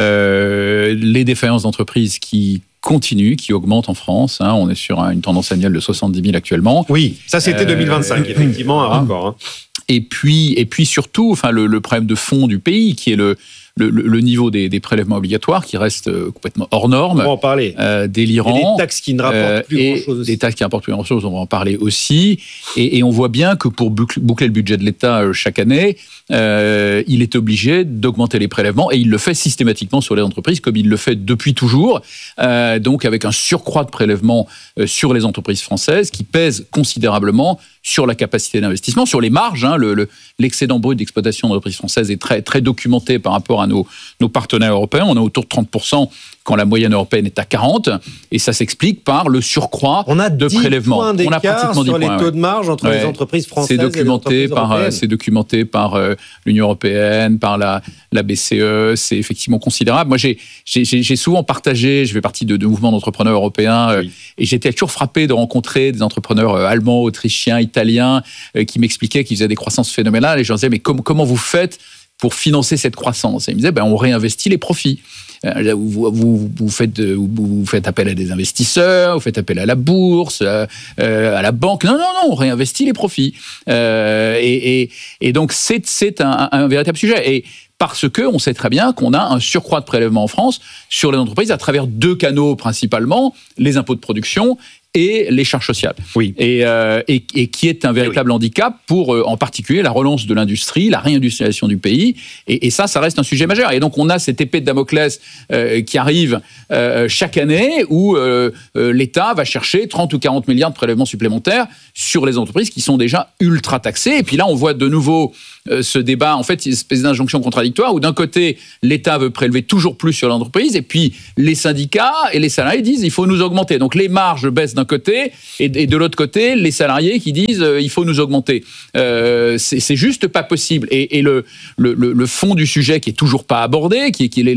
Euh, les défaillances d'entreprises qui continue, qui augmente en France. Hein, on est sur une tendance annuelle de soixante-dix mille actuellement. Oui, ça c'était euh, deux mille vingt-cinq, effectivement, un record. Hein. Et puis, et puis surtout, enfin, le, le problème de fond du pays, qui est le, le, le niveau des, des prélèvements obligatoires, qui reste complètement hors norme. On va en parler. Euh, délirant. Et des taxes qui ne rapportent plus euh, grand-chose. Des taxes qui rapportent plus grand-chose, on va en parler aussi. Et, et on voit bien que pour boucler le budget de l'État euh, chaque année, euh, il est obligé d'augmenter les prélèvements, et il le fait systématiquement sur les entreprises, comme il le fait depuis toujours. Euh, donc avec un surcroît de prélèvements euh, sur les entreprises françaises, qui pèse considérablement sur la capacité d'investissement, sur les marges. Hein, le, le, l'excédent brut d'exploitation d'entreprises françaises est très, très documenté par rapport à nos, nos partenaires européens. On est autour de trente pour cent quand la moyenne européenne est à quarante, et ça s'explique par le surcroît on a de prélèvements. On a pratiquement dix sur les points, taux ouais. de marge entre ouais. les entreprises françaises c'est documenté et les par, européennes. C'est documenté par euh, l'Union européenne, par la, la B C E, c'est effectivement considérable. Moi, j'ai, j'ai, j'ai souvent partagé, je fais partie de, de mouvements d'entrepreneurs européens, euh, oui. et j'étais toujours frappé de rencontrer des entrepreneurs euh, allemands, autrichiens, italiens, euh, qui m'expliquaient qu'ils faisaient des croissances phénoménales, et je leur disais, mais com- comment vous faites pour financer cette croissance? Et ils me disaient, ben, on réinvestit les profits. Vous, vous, vous, faites, vous faites appel à des investisseurs, vous faites appel à la bourse, euh, à la banque. Non, non, non, on réinvestit les profits. Euh, et, et, et donc, c'est, c'est un, un véritable sujet. Et parce qu'on sait très bien qu'on a un surcroît de prélèvements en France sur les entreprises à travers deux canaux principalement, les impôts de production et les charges sociales. Oui. Et, euh, et, et qui est un véritable oui. handicap pour, euh, en particulier, la relance de l'industrie, la réindustrialisation du pays. Et, et ça, ça reste un sujet majeur. Et donc, on a cette épée de Damoclès euh, qui arrive euh, chaque année où euh, euh, l'État va chercher trente ou quarante milliards de prélèvements supplémentaires sur les entreprises qui sont déjà ultra taxées. Et puis là, on voit de nouveau euh, ce débat, en fait, une espèce d'injonction contradictoire où d'un côté, l'État veut prélever toujours plus sur l'entreprise et puis les syndicats et les salariés disent il faut nous augmenter. Donc, les marges baissent d'un côté, et, et de l'autre côté, les salariés qui disent euh, il faut nous augmenter. Euh, c'est, c'est juste pas possible. Et, et le, le, le fond du sujet qui est toujours pas abordé, qui est, qui est